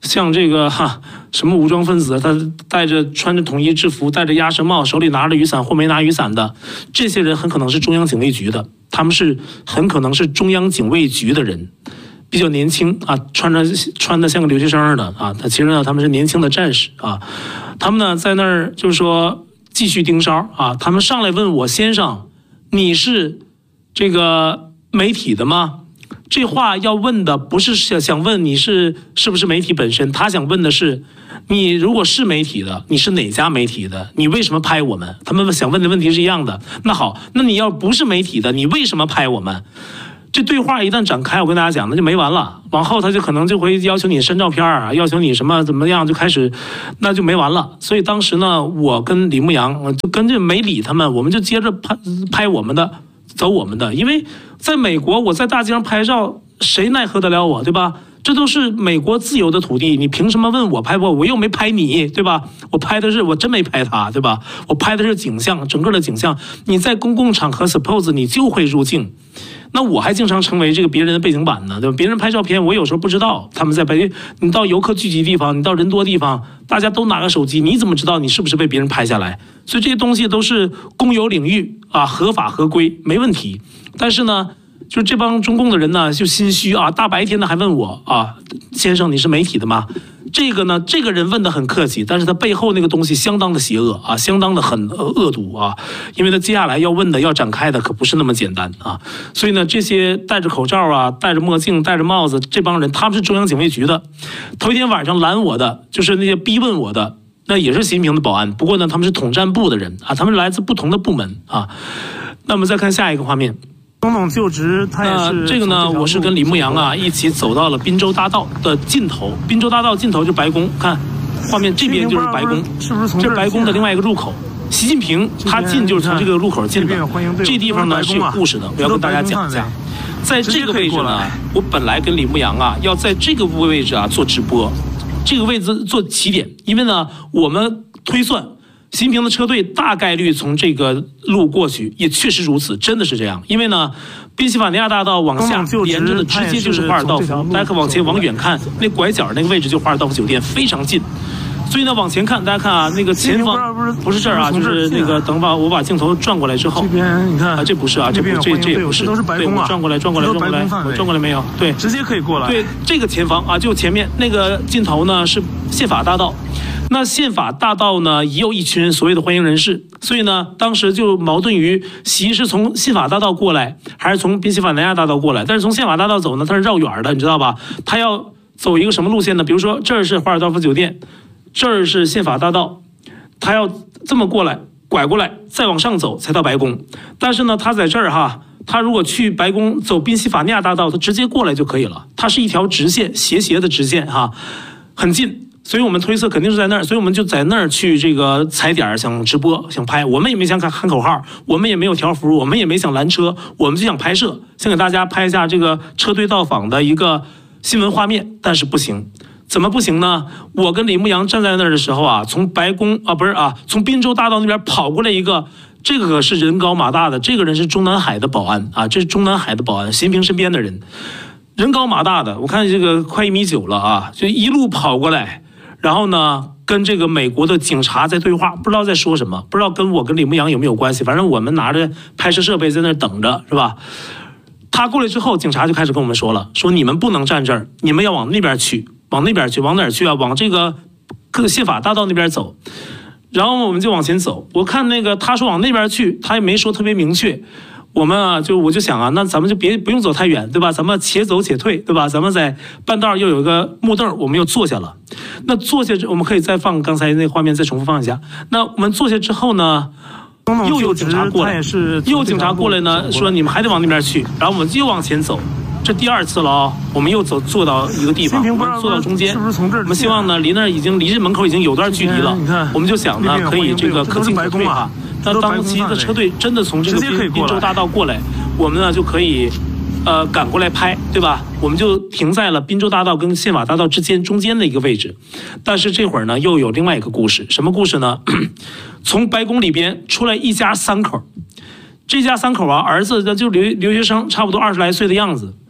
像这个哈什么武装分子，他带着穿着统一制服，戴着鸭舌帽，手里拿着雨伞或没拿雨伞的，这些人很可能是中央警卫局的，他们是很可能是中央警卫局的人，比较年轻啊，穿着穿的像个留学生似的啊，他其实呢他们是年轻的战士啊，他们呢在那儿就是说继续盯梢啊，他们上来问我先生，你是这个媒体的吗？这话要问的不是想想问你是是不是媒体本身，他想问的是，你如果是媒体的，你是哪家媒体的？你为什么拍我们？他们想问的问题是一样的。那好，那你要不是媒体的，你为什么拍我们？这对话一旦展开，我跟大家讲，那就没完了。往后他就可能就会要求你删照片啊，要求你什么怎么样，就开始，那就没完了。所以当时呢，我跟李牧阳就跟着没理他们，我们就接着拍拍我们的。走我们的，因为在美国，我在大街上拍照，谁奈何得了我，对吧？这都是美国自由的土地，你凭什么问我拍不？我又没拍你，对吧？我拍的是，我真没拍他，对吧？我拍的是景象，整个的景象。你在公共场合 ，suppose 你就会入镜，那我还经常成为这个别人的背景板呢，对吧？别人拍照片，我有时候不知道他们在拍。你到游客聚集地方，你到人多地方，大家都拿个手机，你怎么知道你是不是被别人拍下来？所以这些东西都是公有领域啊，合法合规，没问题。但是呢，就这帮中共的人呢，就心虚啊，大白天的还问我啊，先生你是媒体的吗？这个呢，这个人问的很客气，但是他背后那个东西相当的邪恶啊，相当的很恶毒啊，因为他接下来要问的、要展开的可不是那么简单啊。所以呢，这些戴着口罩啊、戴着墨镜、戴着帽子这帮人，他们是中央警卫局的。头一天晚上拦我的，就是那些逼问我的，那也是习近平的保安。不过呢，他们是统战部的人啊，他们来自不同的部门啊。那我们再看下一个画面。 总统就职，他也是这个呢，我是跟李牧阳啊一起走到了滨州大道的尽头。滨州大道尽头就是白宫，看画面这边就是白宫， 是不是从这是白宫的另外一个入口。习近平他进就是从这个入口进的。这地方呢是有故事的，我要跟大家讲一下。在这个位置呢，我本来跟李牧阳啊要在这个位置啊做直播，这个位置做起点，因为呢我们推算。习近平的车队大概率从这个路过去，也确实如此，真的是这样。因为呢，宾夕法尼亚大道往下连着的直接就是华尔道夫，大家可往前往远看，那拐角那个位置就华尔道夫酒店，非常近。所以呢，往前看，大家看啊，那个前方不是这儿啊，就是那个等把我把镜头转过来之后， 这边你看啊，这不是啊，这不这这也不是， 都是白宫啊， 转过来转过来转过来，我转过来没有？对， 直接可以过来。 对，这个前方啊，就前面那个尽头呢是宪法大道。那宪法大道呢，也有一群所谓的欢迎人士，所以呢，当时就矛盾于习是从宪法大道过来，还是从宾夕法尼亚大道过来。但是从宪法大道走呢，它是绕远的，你知道吧？他要走一个什么路线呢？比如说这儿是华尔道夫酒店，这儿是宪法大道，他要这么过来，拐过来，再往上走才到白宫。但是呢，他在这儿哈，他如果去白宫走宾夕法尼亚大道，他直接过来就可以了。它是一条直线，斜斜的直线哈，很近。所以我们推测肯定是在那儿，所以我们就在那儿去这个踩点，想直播，想拍。我们也没想喊喊口号，我们也没有条幅，我们也没想拦车，我们就想拍摄，想给大家拍一下这个车队到访的一个新闻画面。但是不行，怎么不行呢？我跟李牧阳站在那儿的时候啊，从白宫啊不是啊，从滨州大道那边跑过来一个，这个可是人高马大的，这个人是中南海的保安啊，这是中南海的保安，习近平身边的人，人高马大的，我看这个快一米九了啊，就一路跑过来。然后呢，跟这个美国的警察在对话，不知道在说什么，不知道跟我跟李牧阳有没有关系。反正我们拿着拍摄设备在那儿等着，是吧？他过来之后，警察就开始跟我们说了，说你们不能站这儿，你们要往那边去，往那边去，往哪儿去啊？往这个宪法大道那边走。然后我们就往前走，我看那个他说往那边去，他也没说特别明确。我们啊，就我就想啊，那咱们就别不用走太远，对吧？咱们且走且退，对吧？咱们在半道又有一个木凳，我们又坐下了。那坐下，我们可以再放刚才那画面，再重复放一下。那我们坐下之后呢，又有警察过来，又警察过来呢，说你们还得往那边去，然后我们又往前走。这第二次了啊、哦，我们又走坐到一个地方，我们坐到中间。我们希望呢，离那儿已经离这门口已经有段距离了，我们就想呢，可以这个可进可退啊。那当其的车队真的从这个滨州大道过来，我们呢就可以，呃，赶过来拍，对吧？我们就停在了滨州大道跟宪法大道之间中间的一个位置。但是这会儿呢，又有另外一个故事，什么故事呢？从白宫里边出来一家三口，这家三口啊，儿子就留留学生，差不多二十来岁的样子。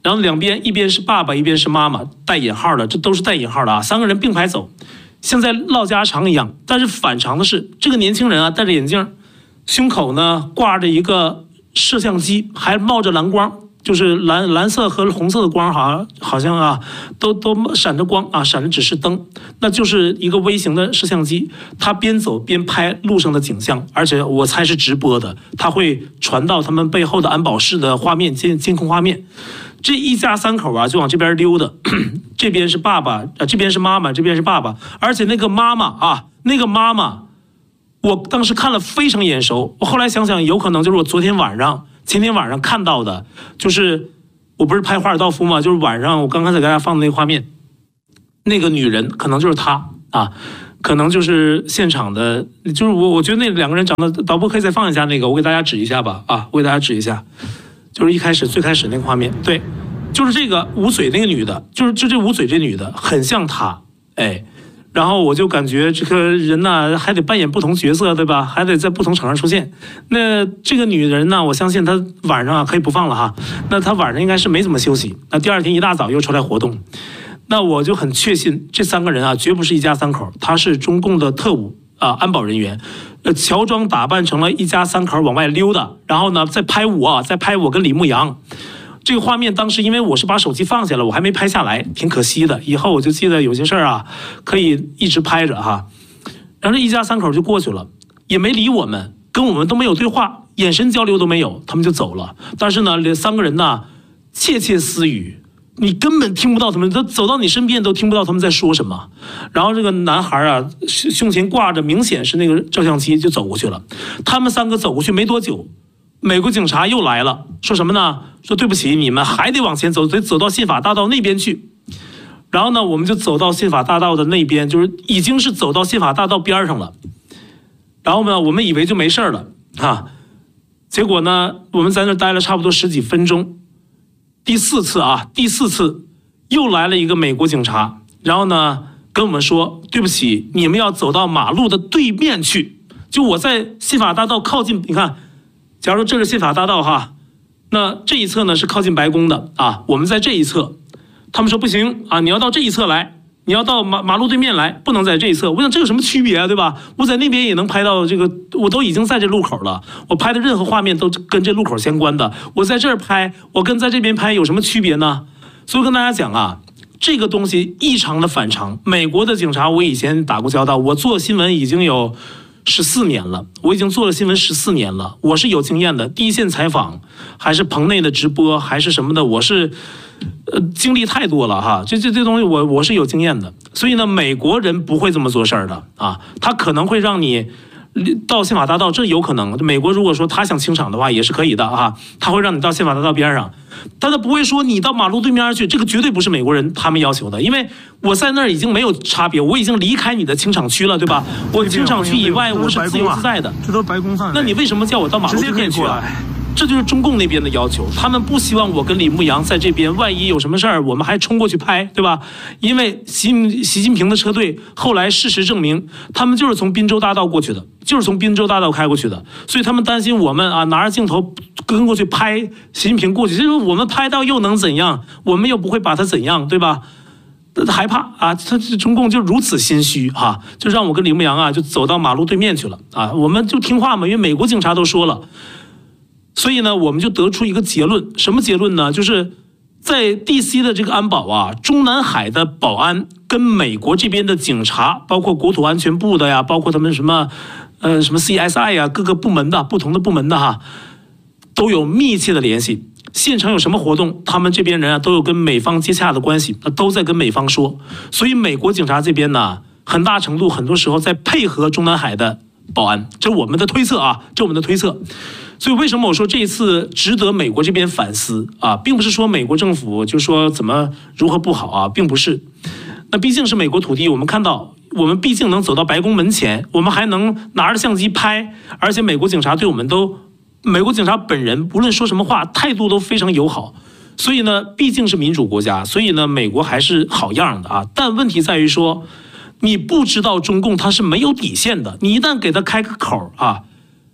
然后两边一边是爸爸，一边是妈妈，带引号的，这都是带引号的啊，三个人并排走，像在唠家常一样。但是反常的是，这个年轻人啊戴着眼镜，胸口呢挂着一个摄像机，还冒着蓝光。就是蓝蓝色和红色的光，好像好像啊，都都闪着光啊，闪着指示灯，那就是一个微型的摄像机。他边走边拍路上的景象，而且我猜是直播的，他会传到他们背后的安保室的画面监监控画面。这一家三口啊，就往这边溜达，这边是爸爸，呃，这边是妈妈，这边是爸爸，而且那个妈妈啊，那个妈妈，我当时看了非常眼熟，我后来想想，有可能就是我昨天晚上。前天晚上看到的，就是我不是拍华尔道夫嘛，就是晚上我刚刚才给大家放的那个画面，那个女人可能就是她啊，可能就是现场的，就是我我觉得那两个人长得，导播可以再放一下那个，我给大家指一下吧啊，我给大家指一下，就是一开始最开始那个画面，对，就是这个捂嘴那个女的，就是就这捂嘴这女的很像她，哎。然后我就感觉这个人呢，还得扮演不同角色，对吧？还得在不同场合出现。那这个女人呢，我相信她晚上啊可以不放了哈。那她晚上应该是没怎么休息。那第二天一大早又出来活动。那我就很确信这三个人啊，绝不是一家三口，他是中共的特务啊，安保人员，呃，乔装打扮成了一家三口往外溜达，然后呢，再拍我，再拍我跟李牧阳。这个画面当时因为我是把手机放下了，我还没拍下来，挺可惜的。以后我就记得有些事儿啊，可以一直拍着哈。然后这一家三口就过去了，也没理我们，跟我们都没有对话，眼神交流都没有，他们就走了。但是呢，这三个人呢，窃窃私语，你根本听不到他们，都走到你身边都听不到他们在说什么。然后这个男孩啊，胸前挂着明显是那个照相机，就走过去了。他们三个走过去没多久。美国警察又来了，说什么呢？说对不起，你们还得往前走，得走到信法大道那边去。然后呢，我们就走到信法大道的那边，就是已经是走到信法大道边上了。然后呢，我们以为就没事了啊，结果呢，我们在那待了差不多十几分钟。第四次啊，第四次又来了一个美国警察，然后呢跟我们说，对不起，你们要走到马路的对面去。就我在信法大道靠近，你看。假如这是信法大道哈，那这一侧呢是靠近白宫的啊，我们在这一侧，他们说不行啊，你要到这一侧来，你要到马马路对面来，不能在这一侧。我想这有什么区别啊，对吧？我在那边也能拍到这个，我都已经在这路口了，我拍的任何画面都跟这路口相关的。我在这儿拍，我跟在这边拍有什么区别呢？所以跟大家讲啊，这个东西异常的反常。美国的警察我以前打过交道，我做新闻已经有。十四年了，我已经做了新闻十四年了，我是有经验的。第一线采访，还是棚内的直播，还是什么的，我是，呃，经历太多了哈。这这这东西我我是有经验的。所以呢，美国人不会这么做事儿的啊，他可能会让你到宪法大道，这有可能。美国如果说他想清场的话，也是可以的啊，他会让你到宪法大道边上，但他不会说你到马路对面去，这个绝对不是美国人他们要求的，因为我在那儿已经没有差别，我已经离开你的清场区了，对吧？我清场区以外我是自由自在的， 这都是白宫范围。 那你为什么叫我到马路对面去啊？这就是中共那边的要求，他们不希望我跟李牧阳在这边，万一有什么事儿，我们还冲过去拍，对吧？因为习习近平的车队后来事实证明，他们就是从滨州大道过去的，就是从滨州大道开过去的，所以他们担心我们啊拿着镜头跟过去拍习近平过去，就是我们拍到又能怎样？我们又不会把他怎样，对吧？害怕啊！他中共就如此心虚哈、啊，就让我跟李牧阳啊就走到马路对面去了啊，我们就听话嘛，因为美国警察都说了。所以呢，我们就得出一个结论，什么结论呢？就是在 D C 的这个安保啊，中南海的保安跟美国这边的警察，包括国土安全部的呀，包括他们什么，呃，什么 C S I 呀，各个部门的不同的部门的哈，都有密切的联系。现场有什么活动，他们这边人啊都有跟美方接洽的关系，都在跟美方说。所以美国警察这边呢，很大程度很多时候在配合中南海的保安，这是我们的推测啊，这是我们的推测。所以为什么我说这一次值得美国这边反思啊，并不是说美国政府就说怎么如何不好啊，并不是。那毕竟是美国土地，我们看到我们毕竟能走到白宫门前，我们还能拿着相机拍，而且美国警察对我们都，美国警察本人无论说什么话态度都非常友好。所以呢，毕竟是民主国家，所以呢，美国还是好样的啊。但问题在于说，你不知道中共他是没有底线的，你一旦给他开个口啊。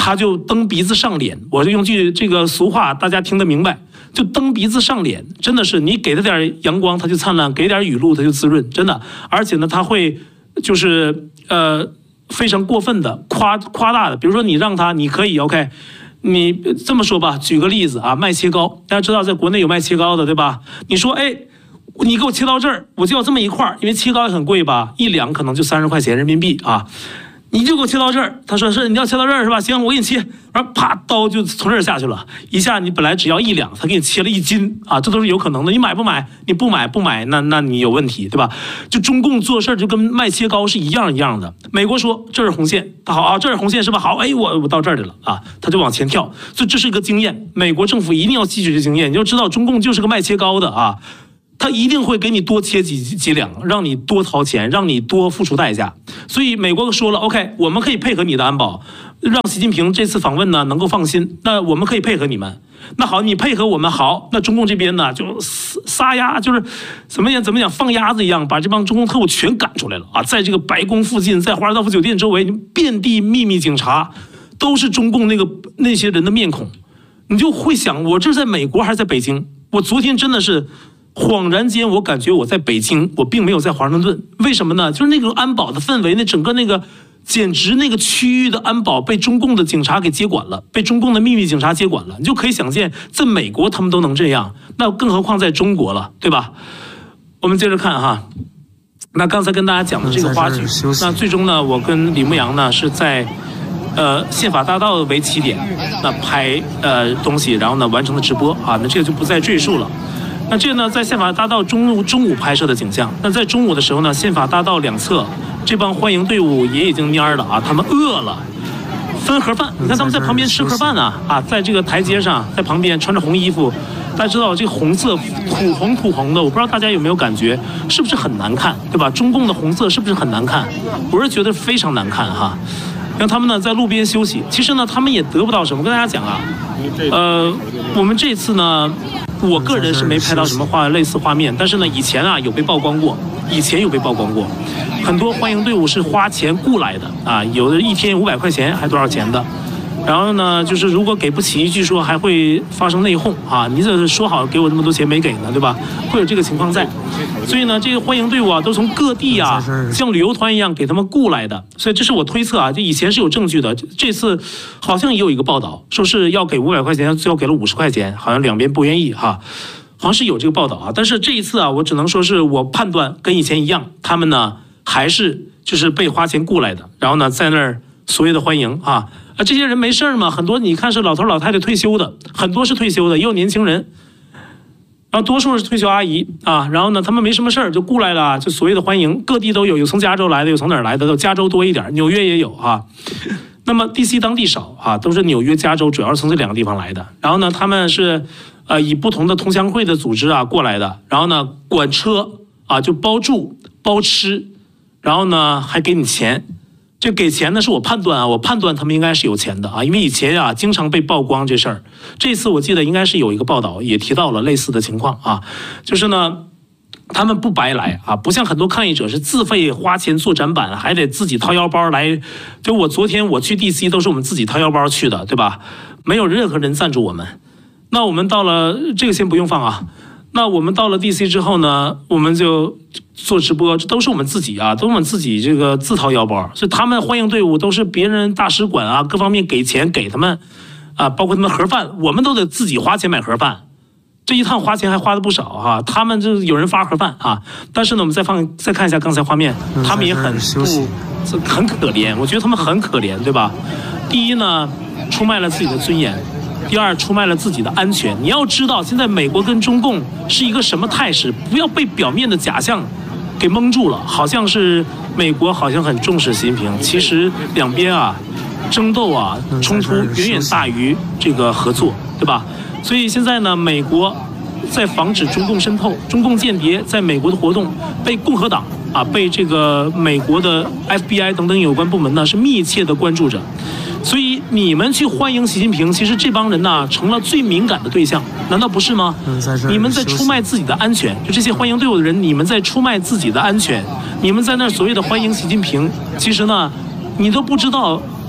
他就蹬鼻子上脸。我就用句这个俗话，大家听得明白，就蹬鼻子上脸，真的是你给他点阳光，他就灿烂；给点雨露，他就滋润，真的。而且呢，他会就是呃非常过分的夸夸大的，比如说你让他，你可以 OK。你这么说吧，举个例子啊，卖切糕，大家知道在国内有卖切糕的，对吧？你说，哎，你给我切到这儿，我就要这么一块儿，因为切糕也很贵吧，一两可能就三十块钱人民币啊。你就给我切到这儿，他说是你要切到这儿是吧？行，我给你切，然后啪，刀就从这儿下去了，一下你本来只要一两，他给你切了一斤啊，这都是有可能的。你买不买？你不买不买，那那你有问题，对吧？就中共做事就跟卖切糕是一样一样的。美国说这是红线，他好啊，这是红线是吧？好，哎，我我到这儿来了啊，他就往前跳，所以这是一个经验。美国政府一定要吸取这经验，你就知道中共就是个卖切糕的啊。他一定会给你多切几几两，让你多掏钱，让你多付出代价。所以美国说了 ，OK， 我们可以配合你的安保，让习近平这次访问呢能够放心。那我们可以配合你们。那好，你配合我们好，那中共这边呢就撒丫，就是怎么讲怎么讲放鸭子一样，把这帮中共特务全赶出来了啊！在这个白宫附近，在华尔道夫酒店周围，遍地秘密警察，都是中共那个那些人的面孔。你就会想，我这是在美国还是在北京？我昨天真的是。恍然间，我感觉我在北京，我并没有在华盛顿。为什么呢？就是那个安保的氛围，那整个那个，简直那个区域的安保被中共的警察给接管了，被中共的秘密警察接管了。你就可以想见，在美国他们都能这样，那更何况在中国了，对吧？我们接着看哈，那刚才跟大家讲的这个花絮，那最终呢，我跟李牧阳呢是在。呃，宪法大道为起点，那拍呃东西，然后呢完成了直播啊，那这个就不再赘述了。那这个呢，在宪法大道中午中午拍摄的景象。那在中午的时候呢，宪法大道两侧这帮欢迎队伍也已经蔫儿了啊，他们饿了，分盒饭。你看他们在旁边吃盒饭呢啊，在这个台阶上，在旁边穿着红衣服。大家知道这个红色土红土红的，我不知道大家有没有感觉，是不是很难看，对吧？中共的红色是不是很难看？我是觉得非常难看哈。让他们呢在路边休息，其实呢他们也得不到什么。跟大家讲啊，呃，我们这次呢，我个人是没拍到什么画类似画面，但是呢以前啊有被曝光过，以前有被曝光过，很多欢迎队伍是花钱雇来的啊，有的一天五百块钱还多少钱的。然后呢，就是如果给不起，据说还会发生内讧啊！你这说好给我这么多钱没给呢，对吧？会有这个情况在。所以呢，这个欢迎队伍啊，都从各地啊，像旅游团一样给他们雇来的。所以这是我推测啊，这以前是有证据的。这次好像也有一个报道，说是要给五百块钱，最后给了五十块钱，好像两边不愿意哈，好像是有这个报道啊。但是这一次啊，我只能说是我判断跟以前一样，他们呢还是就是被花钱雇来的，然后呢在那儿所谓的欢迎啊。啊，这些人没事儿嘛，很多你看是老头老太太退休的，很多是退休的，也有年轻人，然后多数是退休阿姨啊。然后呢，他们没什么事儿就雇来了，就所谓的欢迎，各地都有，有从加州来的，有从哪儿来的，都加州多一点，纽约也有啊。那么 D C 当地少啊，都是纽约、加州，主要是从这两个地方来的。然后呢，他们是呃以不同的同乡会的组织啊过来的，然后呢管车啊，就包住包吃，然后呢还给你钱。这给钱呢是我判断啊，我判断他们应该是有钱的啊，因为以前啊经常被曝光这事儿。这次我记得应该是有一个报道也提到了类似的情况啊，就是呢他们不白来啊，不像很多抗议者是自费花钱做展板，还得自己掏腰包来。就我昨天我去 D C 都是我们自己掏腰包去的，对吧？没有任何人赞助我们。那我们到了这个先不用放啊。那我们到了 D C 之后呢，我们就做直播，这都是我们自己啊，都是我们自己这个自掏腰包。所以他们欢迎队伍都是别人大使馆啊，各方面给钱给他们啊，包括他们盒饭，我们都得自己花钱买盒饭。这一趟花钱还花的不少哈、啊，他们就有人发盒饭啊。但是呢，我们再放再看一下刚才画面，他们也很不很可怜，我觉得他们很可怜，对吧？第一呢，出卖了自己的尊严。第二，出卖了自己的安全。你要知道，现在美国跟中共是一个什么态势？不要被表面的假象给蒙住了，好像是美国好像很重视习近平，其实两边啊争斗啊冲突远远大于这个合作，对吧？所以现在呢，美国在防止中共渗透，中共间谍在美国的活动被共和党啊，被这个美国的 F B I 等等有关部门呢是密切的关注着。所以你们去欢迎习近平，其实这帮人呢成了最敏感的对象，难道不是吗？你们在出卖自己的安全，就这些欢迎队伍的人，你们在出卖自己的安全，你们在那所谓的欢迎习近平，其实呢，你都不知道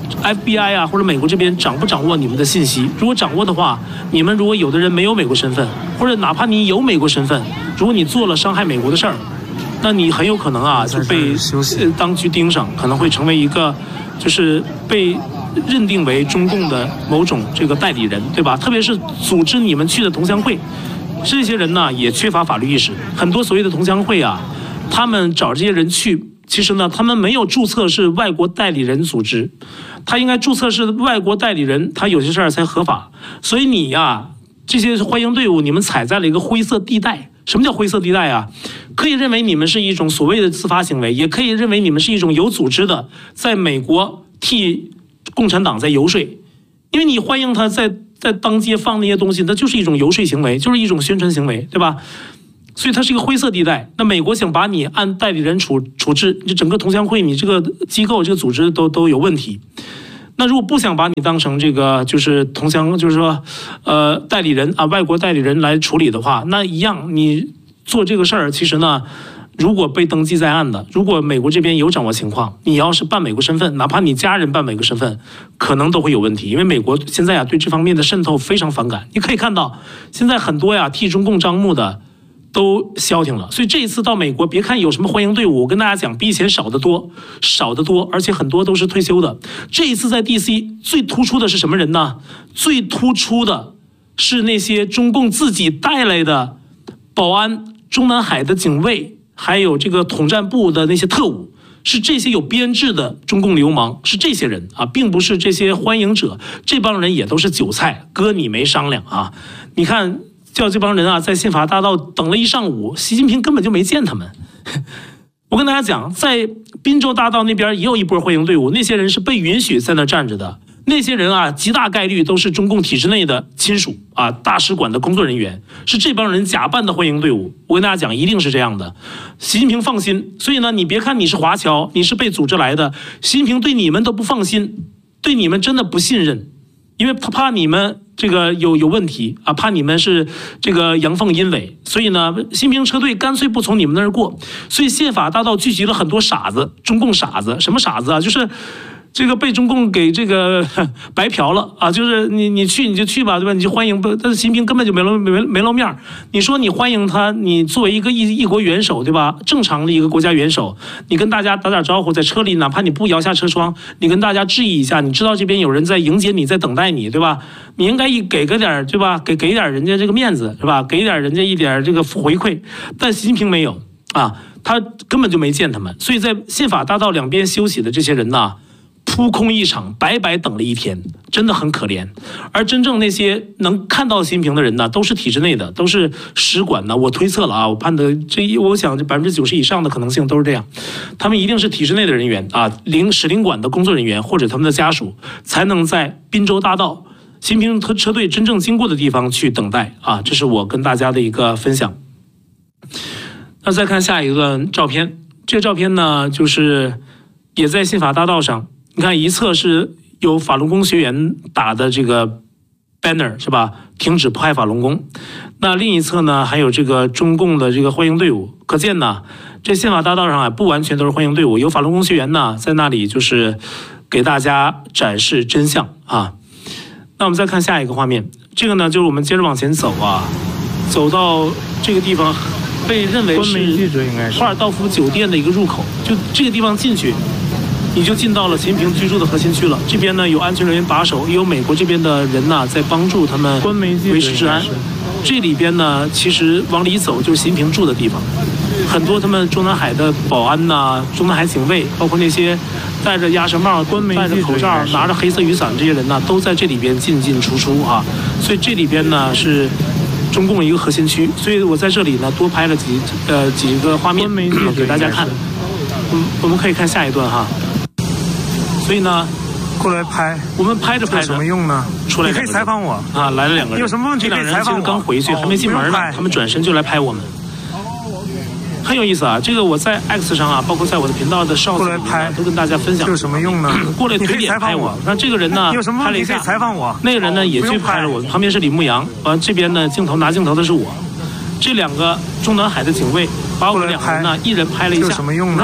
F B I 啊或者美国这边掌不掌握你们的信息？如果掌握的话，你们如果有的人没有美国身份，或者哪怕你有美国身份，如果你做了伤害美国的事儿，那你很有可能啊就被当局盯上，可能会成为一个就是被认定为中共的某种这个代理人，对吧？特别是组织你们去的同乡会，这些人呢也缺乏法律意识，很多所谓的同乡会啊，他们找这些人去。其实呢，他们没有注册是外国代理人组织，他应该注册是外国代理人，他有些事儿才合法。所以你呀、啊，这些欢迎队伍，你们踩在了一个灰色地带。什么叫灰色地带啊？可以认为你们是一种所谓的自发行为，也可以认为你们是一种有组织的，在美国替共产党在游说。因为你欢迎他在在当街放那些东西，那就是一种游说行为，就是一种宣传行为，对吧？所以它是一个灰色地带。那美国想把你按代理人处处置，你整个同乡会，你这个机构、这个组织都都有问题。那如果不想把你当成这个就是同乡，就是说，呃，代理人啊，外国代理人来处理的话，那一样你做这个事儿，其实呢，如果被登记在案的，如果美国这边有掌握情况，你要是办美国身份，哪怕你家人办美国身份，可能都会有问题，因为美国现在啊对这方面的渗透非常反感。你可以看到，现在很多呀替中共张目的。都消停了，所以这一次到美国，别看有什么欢迎队伍，我跟大家讲，比以前少得多，少得多，而且很多都是退休的。这一次在 D C 最突出的是什么人呢？最突出的是那些中共自己带来的保安、中南海的警卫，还有这个统战部的那些特务，是这些有编制的中共流氓，是这些人啊，并不是这些欢迎者。这帮人也都是韭菜，哥你没商量啊！你看。叫这帮人啊，在宪法大道等了一上午，习近平根本就没见他们。我跟大家讲，在滨州大道那边也有一波欢迎队伍，那些人是被允许在那站着的。那些人啊，极大概率都是中共体制内的亲属啊，大使馆的工作人员，是这帮人假扮的欢迎队伍。我跟大家讲，一定是这样的。习近平放心，所以呢，你别看你是华侨，你是被组织来的，习近平对你们都不放心，对你们真的不信任。因为他怕你们这个有有问题啊，怕你们是这个阳奉阴违，所以呢，习近平车队干脆不从你们那儿过。所以宪法大道聚集了很多傻子，中共傻子，什么傻子啊？就是这个被中共给这个白嫖了啊！就是你你去你就去吧，对吧？你就欢迎，但是习近平根本就没露没没露面。你说你欢迎他，你作为一个一一国元首，对吧？正常的一个国家元首，你跟大家打打招呼，在车里，哪怕你不摇下车窗，你跟大家致意一下，你知道这边有人在迎接你，在等待你，对吧？你应该给个点，对吧？给给点人家这个面子，是吧？给点人家一点这个回馈。但习近平没有啊，他根本就没见他们。所以在宪法大道两边休息的这些人呢，扑空一场，白白等了一天，真的很可怜。而真正那些能看到习近平的人呢，都是体制内的，都是使馆的。我推测了啊，我判的这一，我想这百分之九十以上的可能性都是这样。他们一定是体制内的人员啊，领使领馆的工作人员或者他们的家属，才能在滨州大道习近平车车队真正经过的地方去等待啊。这是我跟大家的一个分享。那再看下一个照片，这个照片呢，就是也在宪法大道上。你看，一侧是有法轮功学员打的这个 banner 是吧？停止迫害法轮功。那另一侧呢，还有这个中共的这个欢迎队伍。可见呢，这宪法大道上啊，不完全都是欢迎队伍，有法轮功学员呢在那里就是给大家展示真相啊。那我们再看下一个画面，这个呢就是我们接着往前走啊，走到这个地方，被认为是华尔道夫酒店的一个入口，就这个地方进去。你就进到了习近平居住的核心区了。这边呢有安全人员把守，也有美国这边的人呢在帮助他们维持治安。这里边呢，其实往里走就是习近平住的地方，很多他们中南海的保安呐、中南海警卫，包括那些戴着鸭舌帽、戴着口罩、拿着黑色雨伞这些人呢，都在这里边进进出出啊。所以这里边呢是中共一个核心区，所以我在这里呢多拍了几呃几个画面给大家看。我们我们可以看下一段哈。所以呢， 过来拍， 我们拍着拍着有什么用呢？ 出来你可以采访我啊，来了两个人， 有什么问题可以采访我？ 这两人其实刚回去，哦、还没进门呢，他们转身就来拍我们，很有意思啊。这个我在 X 上啊，包括在我的频道的少子里面都跟大家分享。 有什么用呢？ 过来推点拍我。那这个人呢，拍了一下， 采访我。 那个人呢也去拍了我，旁边是李牧阳，完这边呢镜头拿镜头的是我。这两个中南海的警卫把我们两个人呢一人拍了一下。 有什么用呢？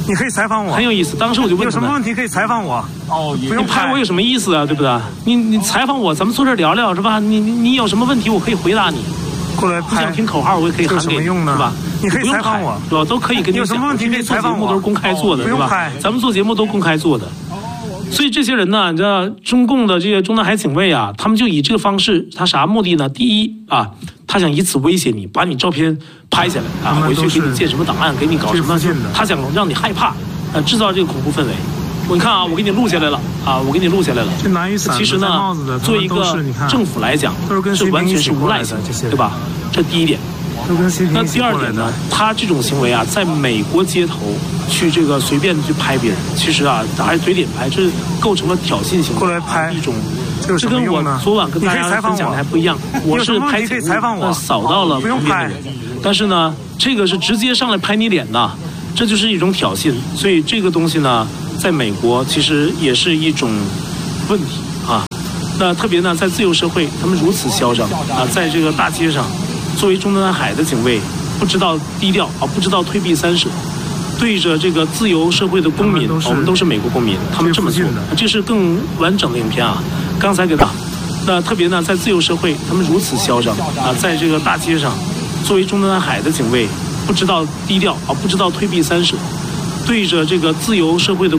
你可以采访我， 很有意思。当时我就问他们， 有什么问题可以采访我。哦，不用你拍我有什么意思啊？对不对？你你采访我，咱们坐这儿聊聊是吧？你你你有什么问题，我可以回答你。 过来拍。 你想听口号，我也可以喊给你，是吧？ 你可以采访我， 是吧？都可以跟你讲。 有什么问题可以采访我？ 做节目都是公开做的， 是吧？ 咱们做节目都公开做的。所以这些人呢，你知道中共的这些中南海警卫啊，他们就以这个方式，他啥目的呢？第一啊，他想以此威胁你，把你照片拍下来啊，回去给你建什么档案，给你搞什么，他想让你害怕，呃，制造这个恐怖氛围。我你看啊，我给你录下来了啊，我给你录下来了。其实呢，作为一个政府来讲，是完全是无赖性，对吧？这第一点。那第二点呢，他这种行为啊，在美国街头去这个随便去拍别人，其实啊，还是嘴脸拍，这构成了挑衅行为。 过来拍一种，这跟我昨晚跟大家分享的还不一样。我是拍节目，扫到了旁边的人，但是呢，这个是直接上来拍你脸的，这就是一种挑衅。所以这个东西呢，在美国其实也是一种问题啊。那特别呢，在自由社会，他们如此嚣张啊，在这个大街上。作为中南海的警卫，不知道低调啊，不知道退避三舍，对着这个自由社会的公民，我们都是美国公民，他们这么做，这是更完整的影片啊。刚才给他，那特别呢，在自由社会，他们如此嚣张啊，在这个大街上，作为中南海的警卫，不知道低调啊，不知道退避三舍，对着这个自由社会的。